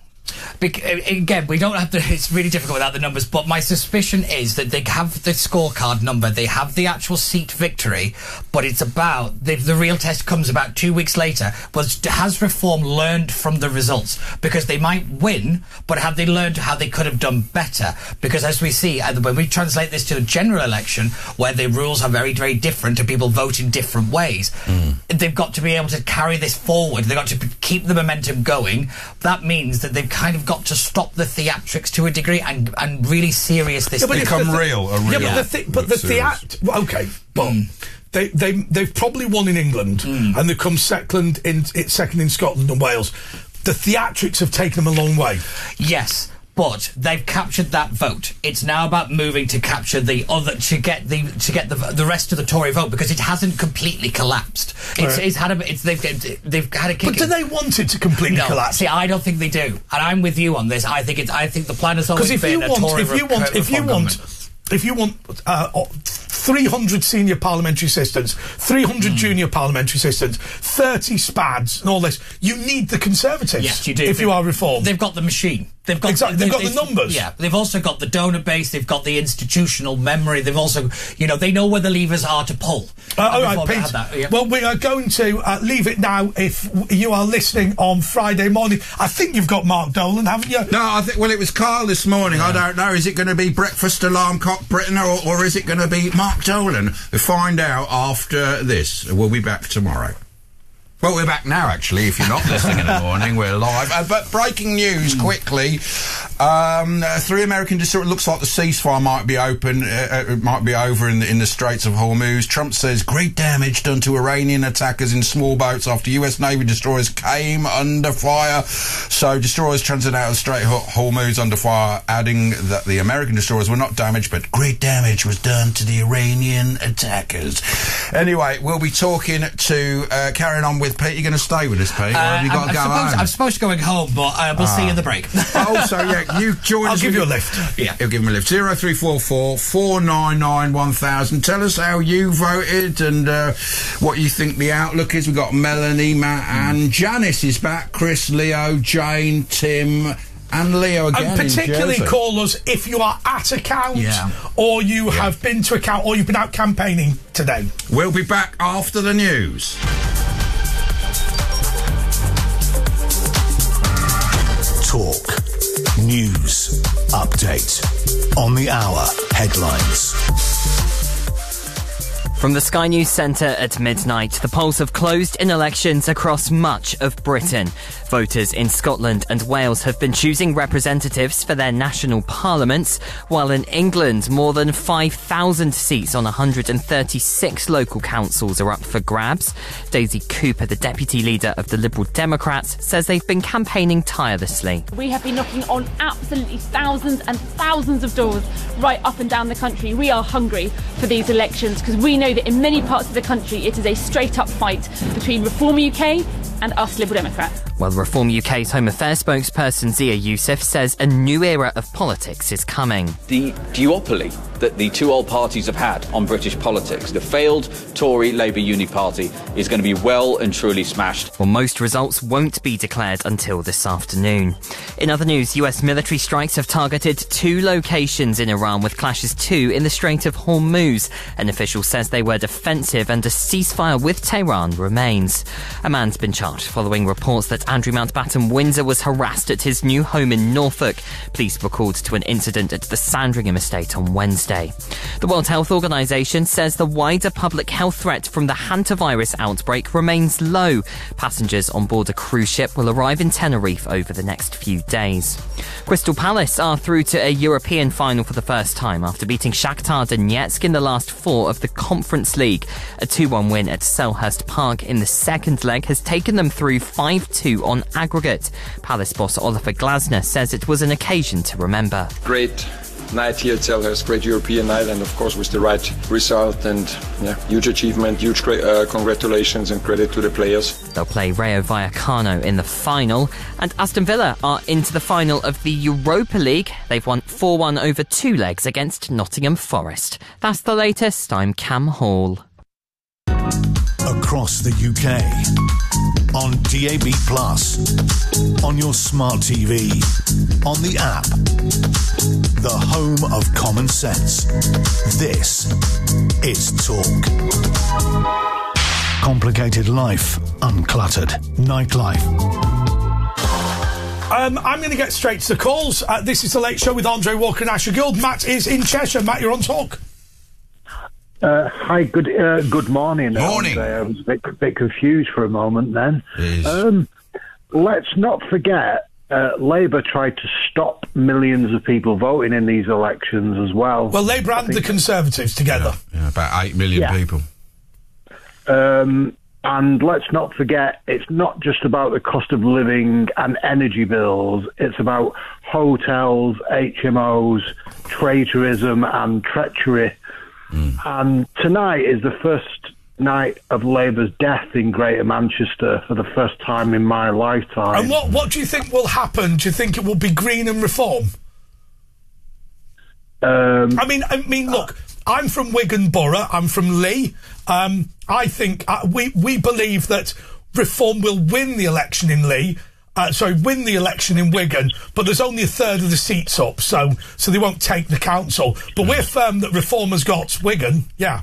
Bec- again, we don't have the. It's really difficult without the numbers, but my suspicion is that they have the scorecard number, they have the actual seat victory, but it's about the, the real test comes about two weeks later. Was has Reform learned from the results? Because they might win, but have they learned how they could have done better? Because as we see, uh, when we translate this to a general election, where the rules are very, very different and people vote in different ways, mm. they've got to be able to carry this forward. They've got to p- keep the momentum going. That means that they've kind of got to stop the theatrics to a degree and and really serious this Yeah, but thing. if the thi- real, a Yeah, real but the, thi- but the theat- well, okay, well, they they they've probably won in England and they've come second in it second in Scotland and Wales. The theatrics have taken them a long way. Yes. But they've captured that vote. It's now about moving to capture the other, to get the to get the the rest of the Tory vote, because it hasn't completely collapsed. It's, Right. it's had a it's they've they've had a kick. But do they want it to completely no, collapse? See, I don't think they do, and I'm with you on this. I think it's I think the plan has always Because if been you a want, Tory if you re- want, if you reform want, government. if you want uh, three hundred senior parliamentary assistants, three hundred Hmm. junior parliamentary assistants, thirty spads, and all this, you need the Conservatives. Yes, you do. If you are Reform, They've got the machine. They've got Exactly, they've got the numbers. Yeah, they've also got the donor base. They've got the institutional memory. They've also, you know, they know where the levers are to pull. Uh, all And right, Reform Pete. had that, yeah. Well, we are going to uh, leave it now. If w- you are listening on Friday morning, I think you've got Mark Dolan, haven't you? No, I think. Well, it was Carl this morning. I don't know. Is it going to be breakfast alarm clock Britain, or, or is it going to be Mark Dolan? We'll find out after this. We'll be back tomorrow. Well, we're back now, actually. If you're not listening in the morning, we're live. Uh, but breaking news, quickly. Um, uh, three American destroyers. It looks like the ceasefire might be open, uh, uh, might be over in the, in the Straits of Hormuz. Trump says great damage done to Iranian attackers in small boats after U S Navy destroyers came under fire. So destroyers transit out of the Strait of Hormuz under fire, adding that the American destroyers were not damaged, but great damage was done to the Iranian attackers. Anyway, we'll be talking to, uh, carrying on with Pete. You're going to stay with us, Pete? Or have you got I'm, to go I'm supposed, home? I'm supposed to going home, but uh, we'll see you in the break. Also, yeah, you join I'll us. give with- you a lift. Yeah. He'll give him a lift. zero three four four, four nine nine, one thousand. Tell us how you voted and uh, what you think the outlook is. We've got Melanie, Matt and Janice is back. Chris, Leo, Jane, Tim and Leo again. And particularly in Jersey. call us if you are at account Yeah. or you have been to account or you've been out campaigning today. We'll be back after the news. Talk. News. Update. On the hour. Headlines. From the Sky News Centre at midnight, the polls have closed in elections across much of Britain. Voters in Scotland and Wales have been choosing representatives for their national parliaments, while in England, more than five thousand seats on one hundred thirty-six local councils are up for grabs. Daisy Cooper, the deputy leader of the Liberal Democrats, says they've been campaigning tirelessly. We have been knocking on absolutely thousands and thousands of doors right up and down the country. We are hungry for these elections because we know that in many parts of the country it is a straight-up fight between Reform U K and us Liberal Democrats. Well, Reform U K's Home Affairs spokesperson Zia Youssef says a new era of politics is coming. The duopoly that the two old parties have had on British politics, the failed Tory Labour Uni Party, is going to be well and truly smashed. Well, most results won't be declared until this afternoon. In other news, U S military strikes have targeted two locations in Iran, with clashes too in the Strait of Hormuz. An official says they were defensive and a ceasefire with Tehran remains. A man's been charged following reports that Andrew Mountbatten Windsor was harassed at his new home in Norfolk. Police were called to an incident at the Sandringham estate on Wednesday. The World Health Organization says the wider public health threat from the hantavirus outbreak remains low. Passengers on board a cruise ship will arrive in Tenerife over the next few days. Crystal Palace are through to a European final for the first time after beating Shakhtar Donetsk in the last four of the Conference League. A two one win at Selhurst Park in the second leg has taken them through five two on aggregate. Palace boss Oliver Glasner says it was an occasion to remember. Great night here at Selhurst, great European night, and of course with the right result, and yeah, huge achievement, huge uh, congratulations and credit to the players. They'll play Rayo Vallecano in the final, and Aston Villa are into the final of the Europa League. They've won four one over two legs against Nottingham Forest. That's the latest. I'm Cam Hall. Across the U K, on D A B plus, on your smart T V, on the app. The home of common sense. This is Talk. Complicated life, uncluttered nightlife. Um, I'm going to get straight to the calls. Uh, this is The Late Show with Andre Walker and Asher Gould. Matt is in Cheshire. Matt, you're on Talk. Uh, hi, good uh, good morning. Morning. I was a bit, bit confused for a moment then. Um, let's not forget, uh, Labour tried to stop millions of people voting in these elections as well. Well, Labour and the Conservatives together. Yeah, yeah, about eight million Yeah. people. Um, and let's not forget, it's not just about the cost of living and energy bills. It's about hotels, H M Os, traitorism and treachery. Mm. And tonight is the first night of Labour's death in Greater Manchester for the first time in my lifetime. And what, what do you think will happen? Do you think it will be Green and Reform? Um, I mean, I mean, look, I'm from Wigan Borough. I'm from Lee. Um, I think uh, we we believe that Reform will win the election in Lee. Uh, sorry, win the election in Wigan, but there's only a third of the seats up, so so they won't take the council. But we're firm that Reform has got Wigan. Yeah.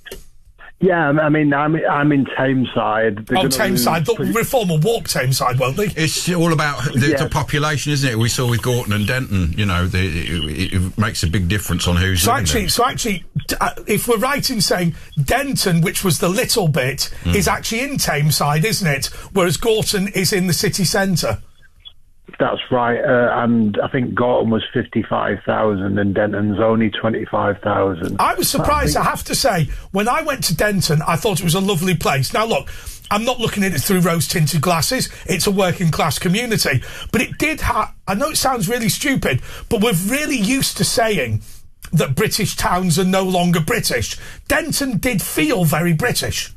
Yeah, I mean, I'm I'm in Tameside. They're Oh, gonna Tameside. lose The Reform will walk Tameside, won't they? It's all about the, Yeah. the population, isn't it? We saw with Gorton and Denton. You know, the, it, it makes a big difference on who's So living actually, there. so actually, d- uh, if we're right in saying Denton, which was the little bit, Mm. is actually in Tameside, isn't it? Whereas Gorton is in the city centre. That's right, uh, and I think Gorton was fifty-five thousand and Denton's only twenty-five thousand. I was surprised, I, think- have to say. When I went to Denton, I thought it was a lovely place. Now, look, I'm not looking at it through rose-tinted glasses. It's a working-class community. But it did have... I know it sounds really stupid, but we're really used to saying that British towns are no longer British. Denton did feel very British.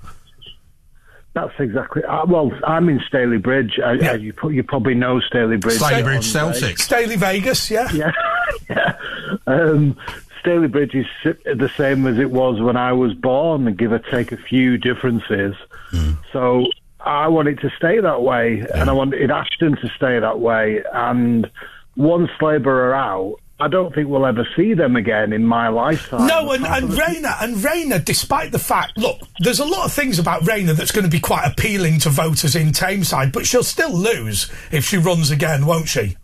That's exactly... Uh, well, I'm in Staley Bridge. Uh, Yeah. uh, you, pro- you probably know Staley Bridge. Staley Bridge On, uh, Celtic. Staley Vegas, yeah? Yeah, yeah. Um, Staley Bridge is si- the same as it was when I was born, give or take a few differences. Mm. So I want it to stay that way, Yeah. and I wanted Ashton to stay that way. And once Labour are out, I don't think we'll ever see them again in my lifetime. No, and, and Rayner, and Rayner, despite the fact, look, there's a lot of things about Rayner that's going to be quite appealing to voters in Tameside, but she'll still lose if she runs again, won't she?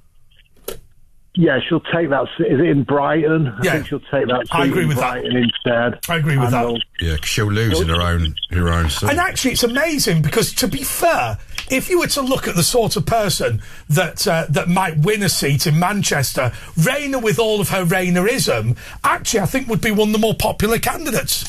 Yeah, she'll take that. se- Is it in Brighton? I Yeah. think she'll take that. I seat agree in with that. Brighton instead. I agree with And that. they'll- Yeah, 'cause she'll lose in her own her own seat. And actually, it's amazing because, to be fair, if you were to look at the sort of person that uh, that might win a seat in Manchester, Rayner, with all of her Raynerism, actually, I think would be one of the more popular candidates.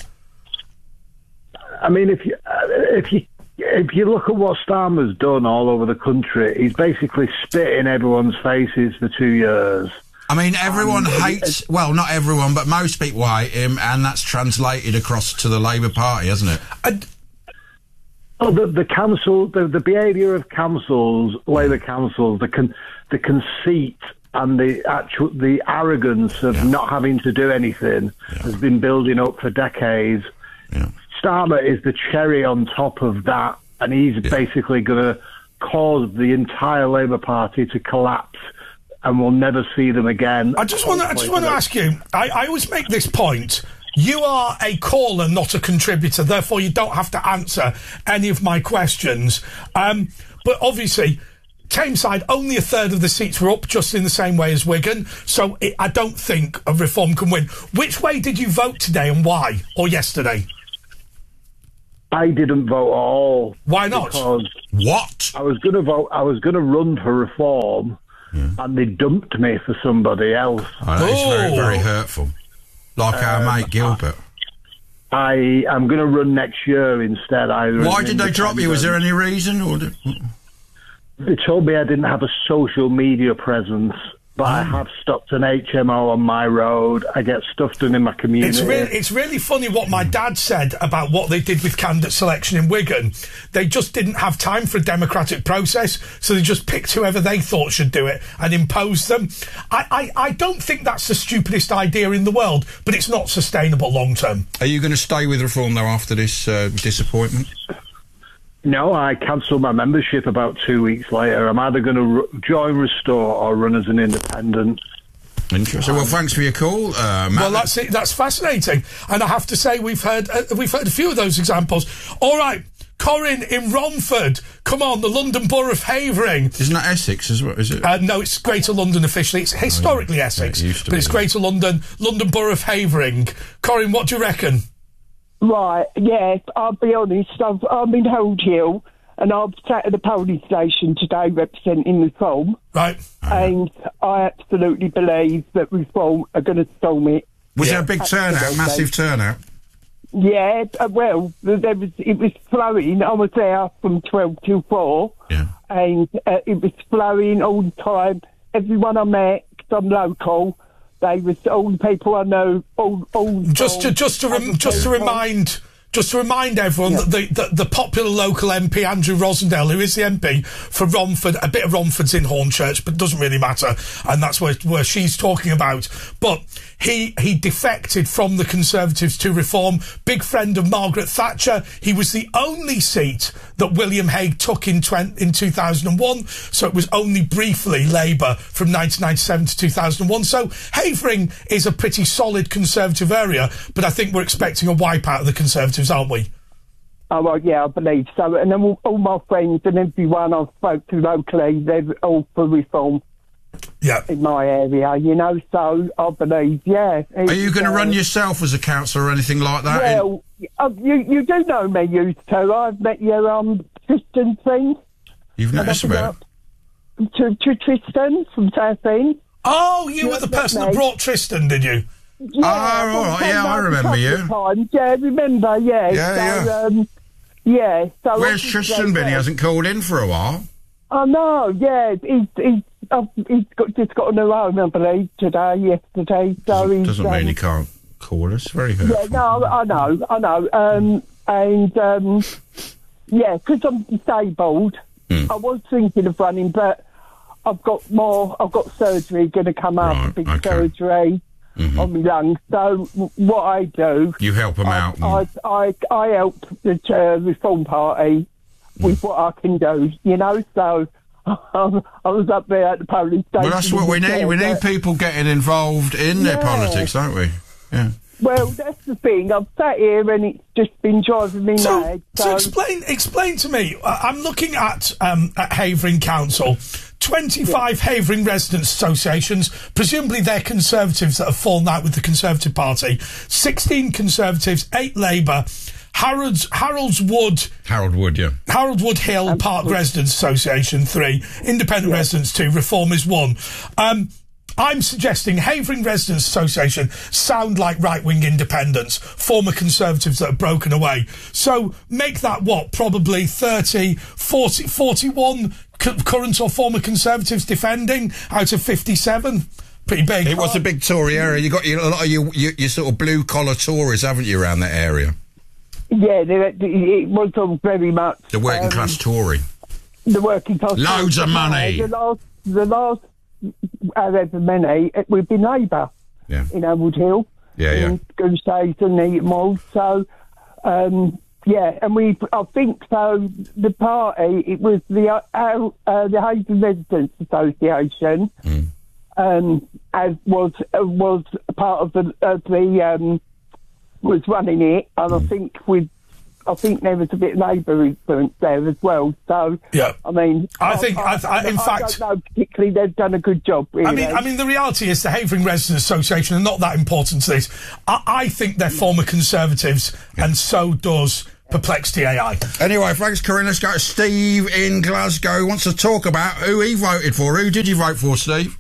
I mean, if you uh, if you if you look at what Starmer's done all over the country, he's basically spit in everyone's faces for two years. I mean, everyone Um, hates, well, not everyone, but most people hate him, and that's translated across to the Labour Party, hasn't it? And Oh, the, the council, the, the behaviour of councils, Labour councils, the con, the conceit and the actual, the arrogance of Yeah. not having to do anything has been building up for decades. Yeah. Starmer is the cherry on top of that, and he's basically going to cause the entire Labour Party to collapse, and we'll never see them again. I just want to. I just want to ask you. I, I always make this point. You are a caller, not a contributor. Therefore, you don't have to answer any of my questions. Um, but obviously, Tameside, only a third of the seats were up, just in the same way as Wigan. So it, I don't think a reform can win. Which way did you vote today, and why? Or yesterday? I didn't vote at all. Why not? Because what? I was going to vote. I was going to run for reform, and they dumped me for somebody else. Oh, that is very, very hurtful. Like our Um, mate Gilbert. I am going to run next year instead. Either Why as did they drop you? Was there any reason? Or did... They told me I didn't have a social media presence, but I have stopped an H M O on my road. I get stuff done in my community. It's really, it's really funny what my dad said about what they did with candidate selection in Wigan. They just didn't have time for a democratic process, so they just picked whoever they thought should do it and imposed them. I, I, I don't think that's the stupidest idea in the world, but it's not sustainable long term. Are you going to stay with Reform, though, after this uh, disappointment? No, I cancelled my membership about two weeks later. I'm either going to r- join Restore or run as an independent. Interesting. Well, thanks for your call, uh, Matt. Well, that's it. That's fascinating, and I have to say we've heard uh, we've heard a few of those examples. All right, Corinne in Romford. Come on, the London Borough of Havering. Isn't that Essex as well? Is it? Uh, no, it's Greater London officially. It's historically Oh, yeah. Essex, Yeah, it used to but be, it's yeah. Greater London, London Borough of Havering. Corinne, what do you reckon? Right, yeah, I'll be honest, I've, I'm in Hold Hill, and I've sat at the polling station today representing Reform. Right. And I absolutely believe that Reform are going to storm it. Was there a big turnout, Absolutely. massive turnout? Yeah, uh, well, there was, it was flowing. I was there from twelve till four. Yeah. And uh, it was flowing all the time. Everyone I met, 'cause I'm local, they was all the people I know, all, all Just to just to rem- just to remind. Just to remind everyone that the, the the popular local M P Andrew Rosendale, who is the M P for Romford, a bit of Romford's in Hornchurch, but doesn't really matter, and that's where where she's talking about. But he he defected from the Conservatives to Reform. Big friend of Margaret Thatcher. He was the only seat that William Hague took in twenty, in two thousand one. So it was only briefly Labour from nineteen ninety-seven to two thousand one. So Havering is a pretty solid Conservative area, but I think we're expecting a wipeout of the Conservatives, aren't we? Oh, well, yeah, I believe so. And then all, all my friends and everyone I've spoke to locally, they're all for Reform. Yeah. In my area, you know, so I believe, yeah. Are you going to uh, run yourself as a councillor or anything like that? Well, uh, you, you do know me, you two. I've met your um, Tristan friend. You've met us about? To, to Tristan from Southend. Oh, you were the person that brought Tristan, did you? Yeah, oh, all right, yeah, I remember you. Times. Yeah, remember, yeah. Yeah, so, yeah. Um, yeah, so Where's obviously, Tristan been? He yeah. hasn't called in for a while. Oh, no, yeah, he's, he's, uh, he's got, just got a new home, I believe, today, yesterday, so he's... Doesn't um, mean he can't call us. Very hurtful. Yeah, no, I know, I know. Um, and, um, yeah, because I'm disabled, Mm. I was thinking of running, but I've got more, I've got surgery going to come up, Right, big okay. surgery Mhm. on my lungs. So w- what I do... You help them I, out. and- I, I, I help the uh, Reform Party with what I can do, you know, so... I was up there at the polling station. well, that's what we need. We need but- people getting involved in their Yeah. politics, don't we? Yeah. Well, that's the thing. I've sat here and it's just been driving me So, mad. so explain explain to me. Uh, I'm looking at um, at Havering Council. twenty-five Havering Residents Associations, presumably they're Conservatives that have fallen out with the Conservative Party. sixteen Conservatives, eight Labour. Harold's Harold's Wood. Harold Wood, yeah. Harold Wood Hill Park Residents Association, three. Independent Residents, two. Reform is one. Um, I'm suggesting Havering Residents Association sound like right-wing independents, former Conservatives that have broken away. So make that, what, probably thirty, forty, forty-one cu- current or former Conservatives defending out of fifty-seven? pretty big. It was a big Tory area. You got your, a lot of your, your, your sort of blue collar Tories, haven't you, around that area? Yeah, they, it was all very much The working um, class Tory. The working class. Loads of money. The last, the last, however many, it, we've been Labour. Yeah. In Elmwood Hill. Yeah, yeah. In Goose and Neatham Mould. So, um, yeah, and we, I think so. The party, it was the uh, our, uh, the Haven Residents Association, mm. um, as was uh, was part of the of the um, was running it, and mm. I think we. I think there was a bit of Labour influence there as well. So, yeah. I mean, I think, I, I, in I fact, don't know particularly they've done a good job. Really. I mean, I mean, the reality is the Havering Residents Association are not that important to this. I, I think they're former Conservatives, yeah. and so does Perplexity A I. Anyway, thanks, Corinne. Let's go to Steve in Glasgow, who wants to talk about who he voted for. Who did you vote for, Steve?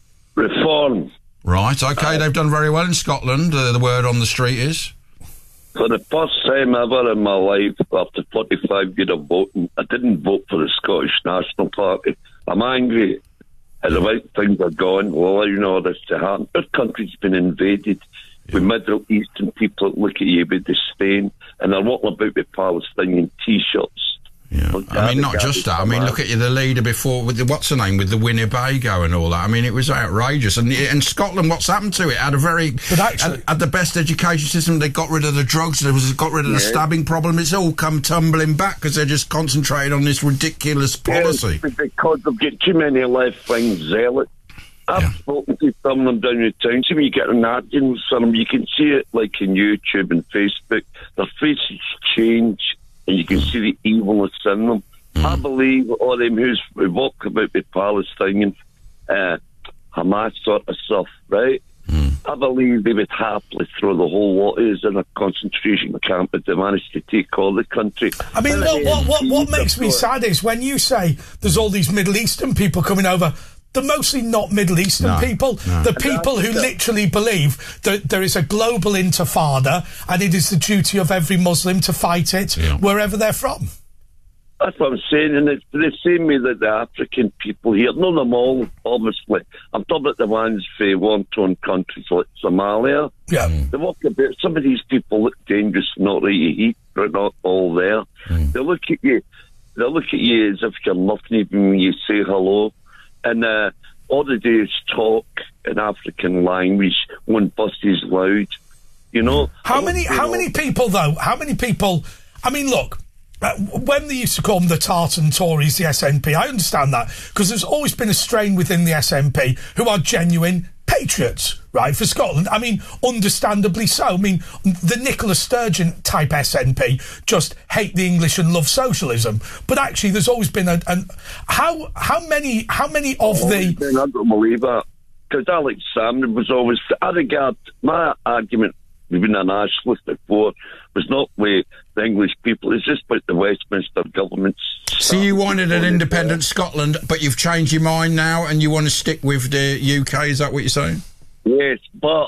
Reform. Right. Okay, they've done very well in Scotland. Uh, the word on the street is. For the first time ever in my life, after forty-five years of voting, I didn't vote for the Scottish National Party. I'm angry at the way things are going. Well, you know this to happen. Our country's been invaded. Yeah. With Middle Eastern people that look at you with disdain, and they're walking about with Palestinian T-shirts. Yeah. I mean, not just that. I mean, look at you, the leader before, with the, what's her name, with the Winnebago and all that. I mean, it was outrageous. And in Scotland, what's happened to it? Had a very, but actually, had, had the best education system. They got rid of the drugs. They was got rid of yeah. the stabbing problem. It's all come tumbling back because they're just concentrated on this ridiculous policy. Yeah, because they've got too many left-wing zealots. I've yeah. spoken to some of them down in the town. See, when you get an argument with them, you can see it like in YouTube and Facebook. Their faces change. And you can see the evilness in them. Mm. I believe all them who's who walk about the Palestinian uh, Hamas sort of stuff, right? Mm. I believe they would happily throw the whole lot of us in a concentration camp if they managed to take all the country. I mean, what, what, what, what makes me sad is when you say there's all these Middle Eastern people coming over, they're mostly not Middle Eastern no, people. No. The people who literally believe that there is a global intifada and it is the duty of every Muslim to fight it yeah. wherever they're from. That's what I'm saying, and it's the same way that the African people here, none of them all, obviously. I'm talking about the ones for war-torn countries like Somalia. Yeah. They walk about, some of these people look dangerous, not right you heat, they're not all there. Mm. They look at you, they look at you as if you're nothing even when you say hello. And uh, all they do is talk in African language when buses loud, you know. How many? How know. many people though? How many people? I mean, look. Uh, when they used to call them the Tartan Tories, the S N P, I understand that because there's always been a strain within the S N P who are genuine patriots, right, for Scotland. I mean, understandably so. I mean, the Nicola Sturgeon type S N P just hate the English and love socialism. But actually, there's always been a... An, how how many how many of oh, the... I don't believe that. Because Alex Salmond was always... I regard my argument, we've been an nationalist before, was not with the English people. It's just about the Westminster government. So you wanted an independent Scotland, but you've changed your mind now and you want to stick with the U K, is that what you're saying? Yes, but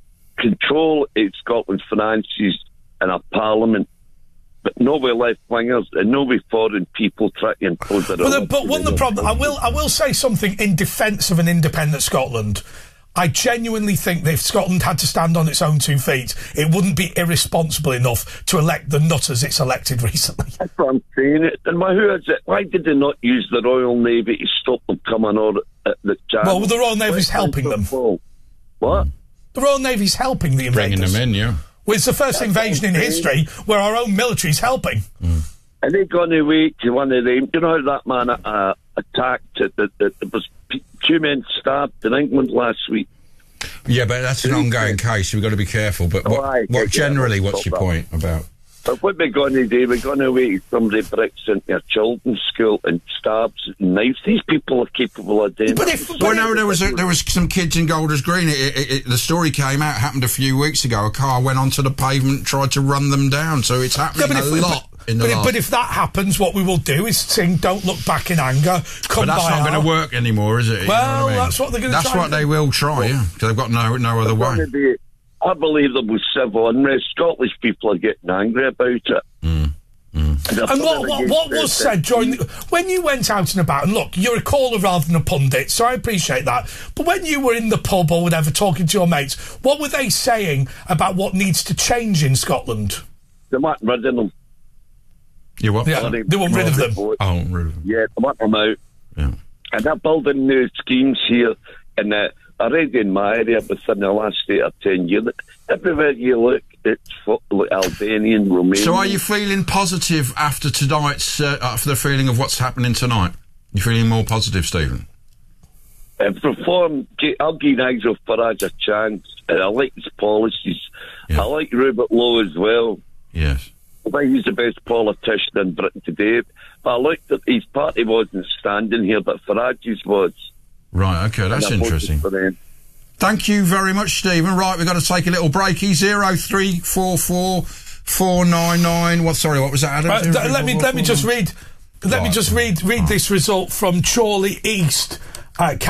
control of Scotland's finances and a parliament, but no with left-wingers and no with foreign people trying to impose their But, own... the, but one of the problem... I will, I will say something in defence of an independent Scotland. I genuinely think that if Scotland had to stand on its own two feet, it wouldn't be irresponsible enough to elect the nutters it's elected recently. That's what I'm saying. And why, who is it? Why did they not use the Royal Navy to stop them coming on at the channel? Well, the Royal Navy's helping them. What? The Royal Navy's helping the invaders. Bringing them in, yeah. Well, it's the first That's invasion in history where our own military's helping. Mm. Are they going to wait to one of them? Do you know how that man uh, attacked it? That there was two men stabbed in England last week. Yeah, but that's an ongoing case. We've got to be careful. But what, right, what generally, yeah, what's your that. point about? But what we're going to do, we're going to wait somebody breaks into their children's school and stabs and knives. These people are capable of doing but that. If, but well, no, there was a, there was some kids in Golders Green. It, it, it, the story came out, happened a few weeks ago. A car went onto the pavement and tried to run them down. So it's happening yeah, a if, lot. But, in the but, last. If, but if that happens, what we will do is sing "Don't Look Back in Anger." Come but that's by not going to work anymore, is it? Well, you know what I mean? that's what they're going to. That's what they will try, yeah, because they've got no no other way. Be, I believe there was civil unrest. Scottish people are getting angry about it. Mm. And what, what, what was said during the, when you went out and about, and look, you're a caller rather than a pundit, so I appreciate that, but when you were in the pub or whatever talking to your mates, what were they saying about what needs to change in Scotland? They want rid of them. You what? Yeah, they want rid of them. Oh, rid of them. Yeah, they want them out. Yeah. And they're building new schemes here, and uh, already in my area within the last eight or ten years, everywhere you look, it's fo- like Albanian, Romanian. So are you feeling positive after tonight's, uh, after the feeling of what's happening tonight? You feeling more positive, Stephen? Uh, reform, I'll give Nigel Farage a chance, and I like his policies. Yeah. I like Robert Lowe as well. Yes. I think he's the best politician in Britain today. But I looked that his party wasn't standing here, but Farage's was. Right, okay, that's interesting. Thank you very much, Stephen. Right, we've got to take a little breaky. Zero three four four four nine nine. What? Sorry, what was that, Adam? Uh, th- let me let me just read. Let right. me just read read right. this result from Chorley East. Uh,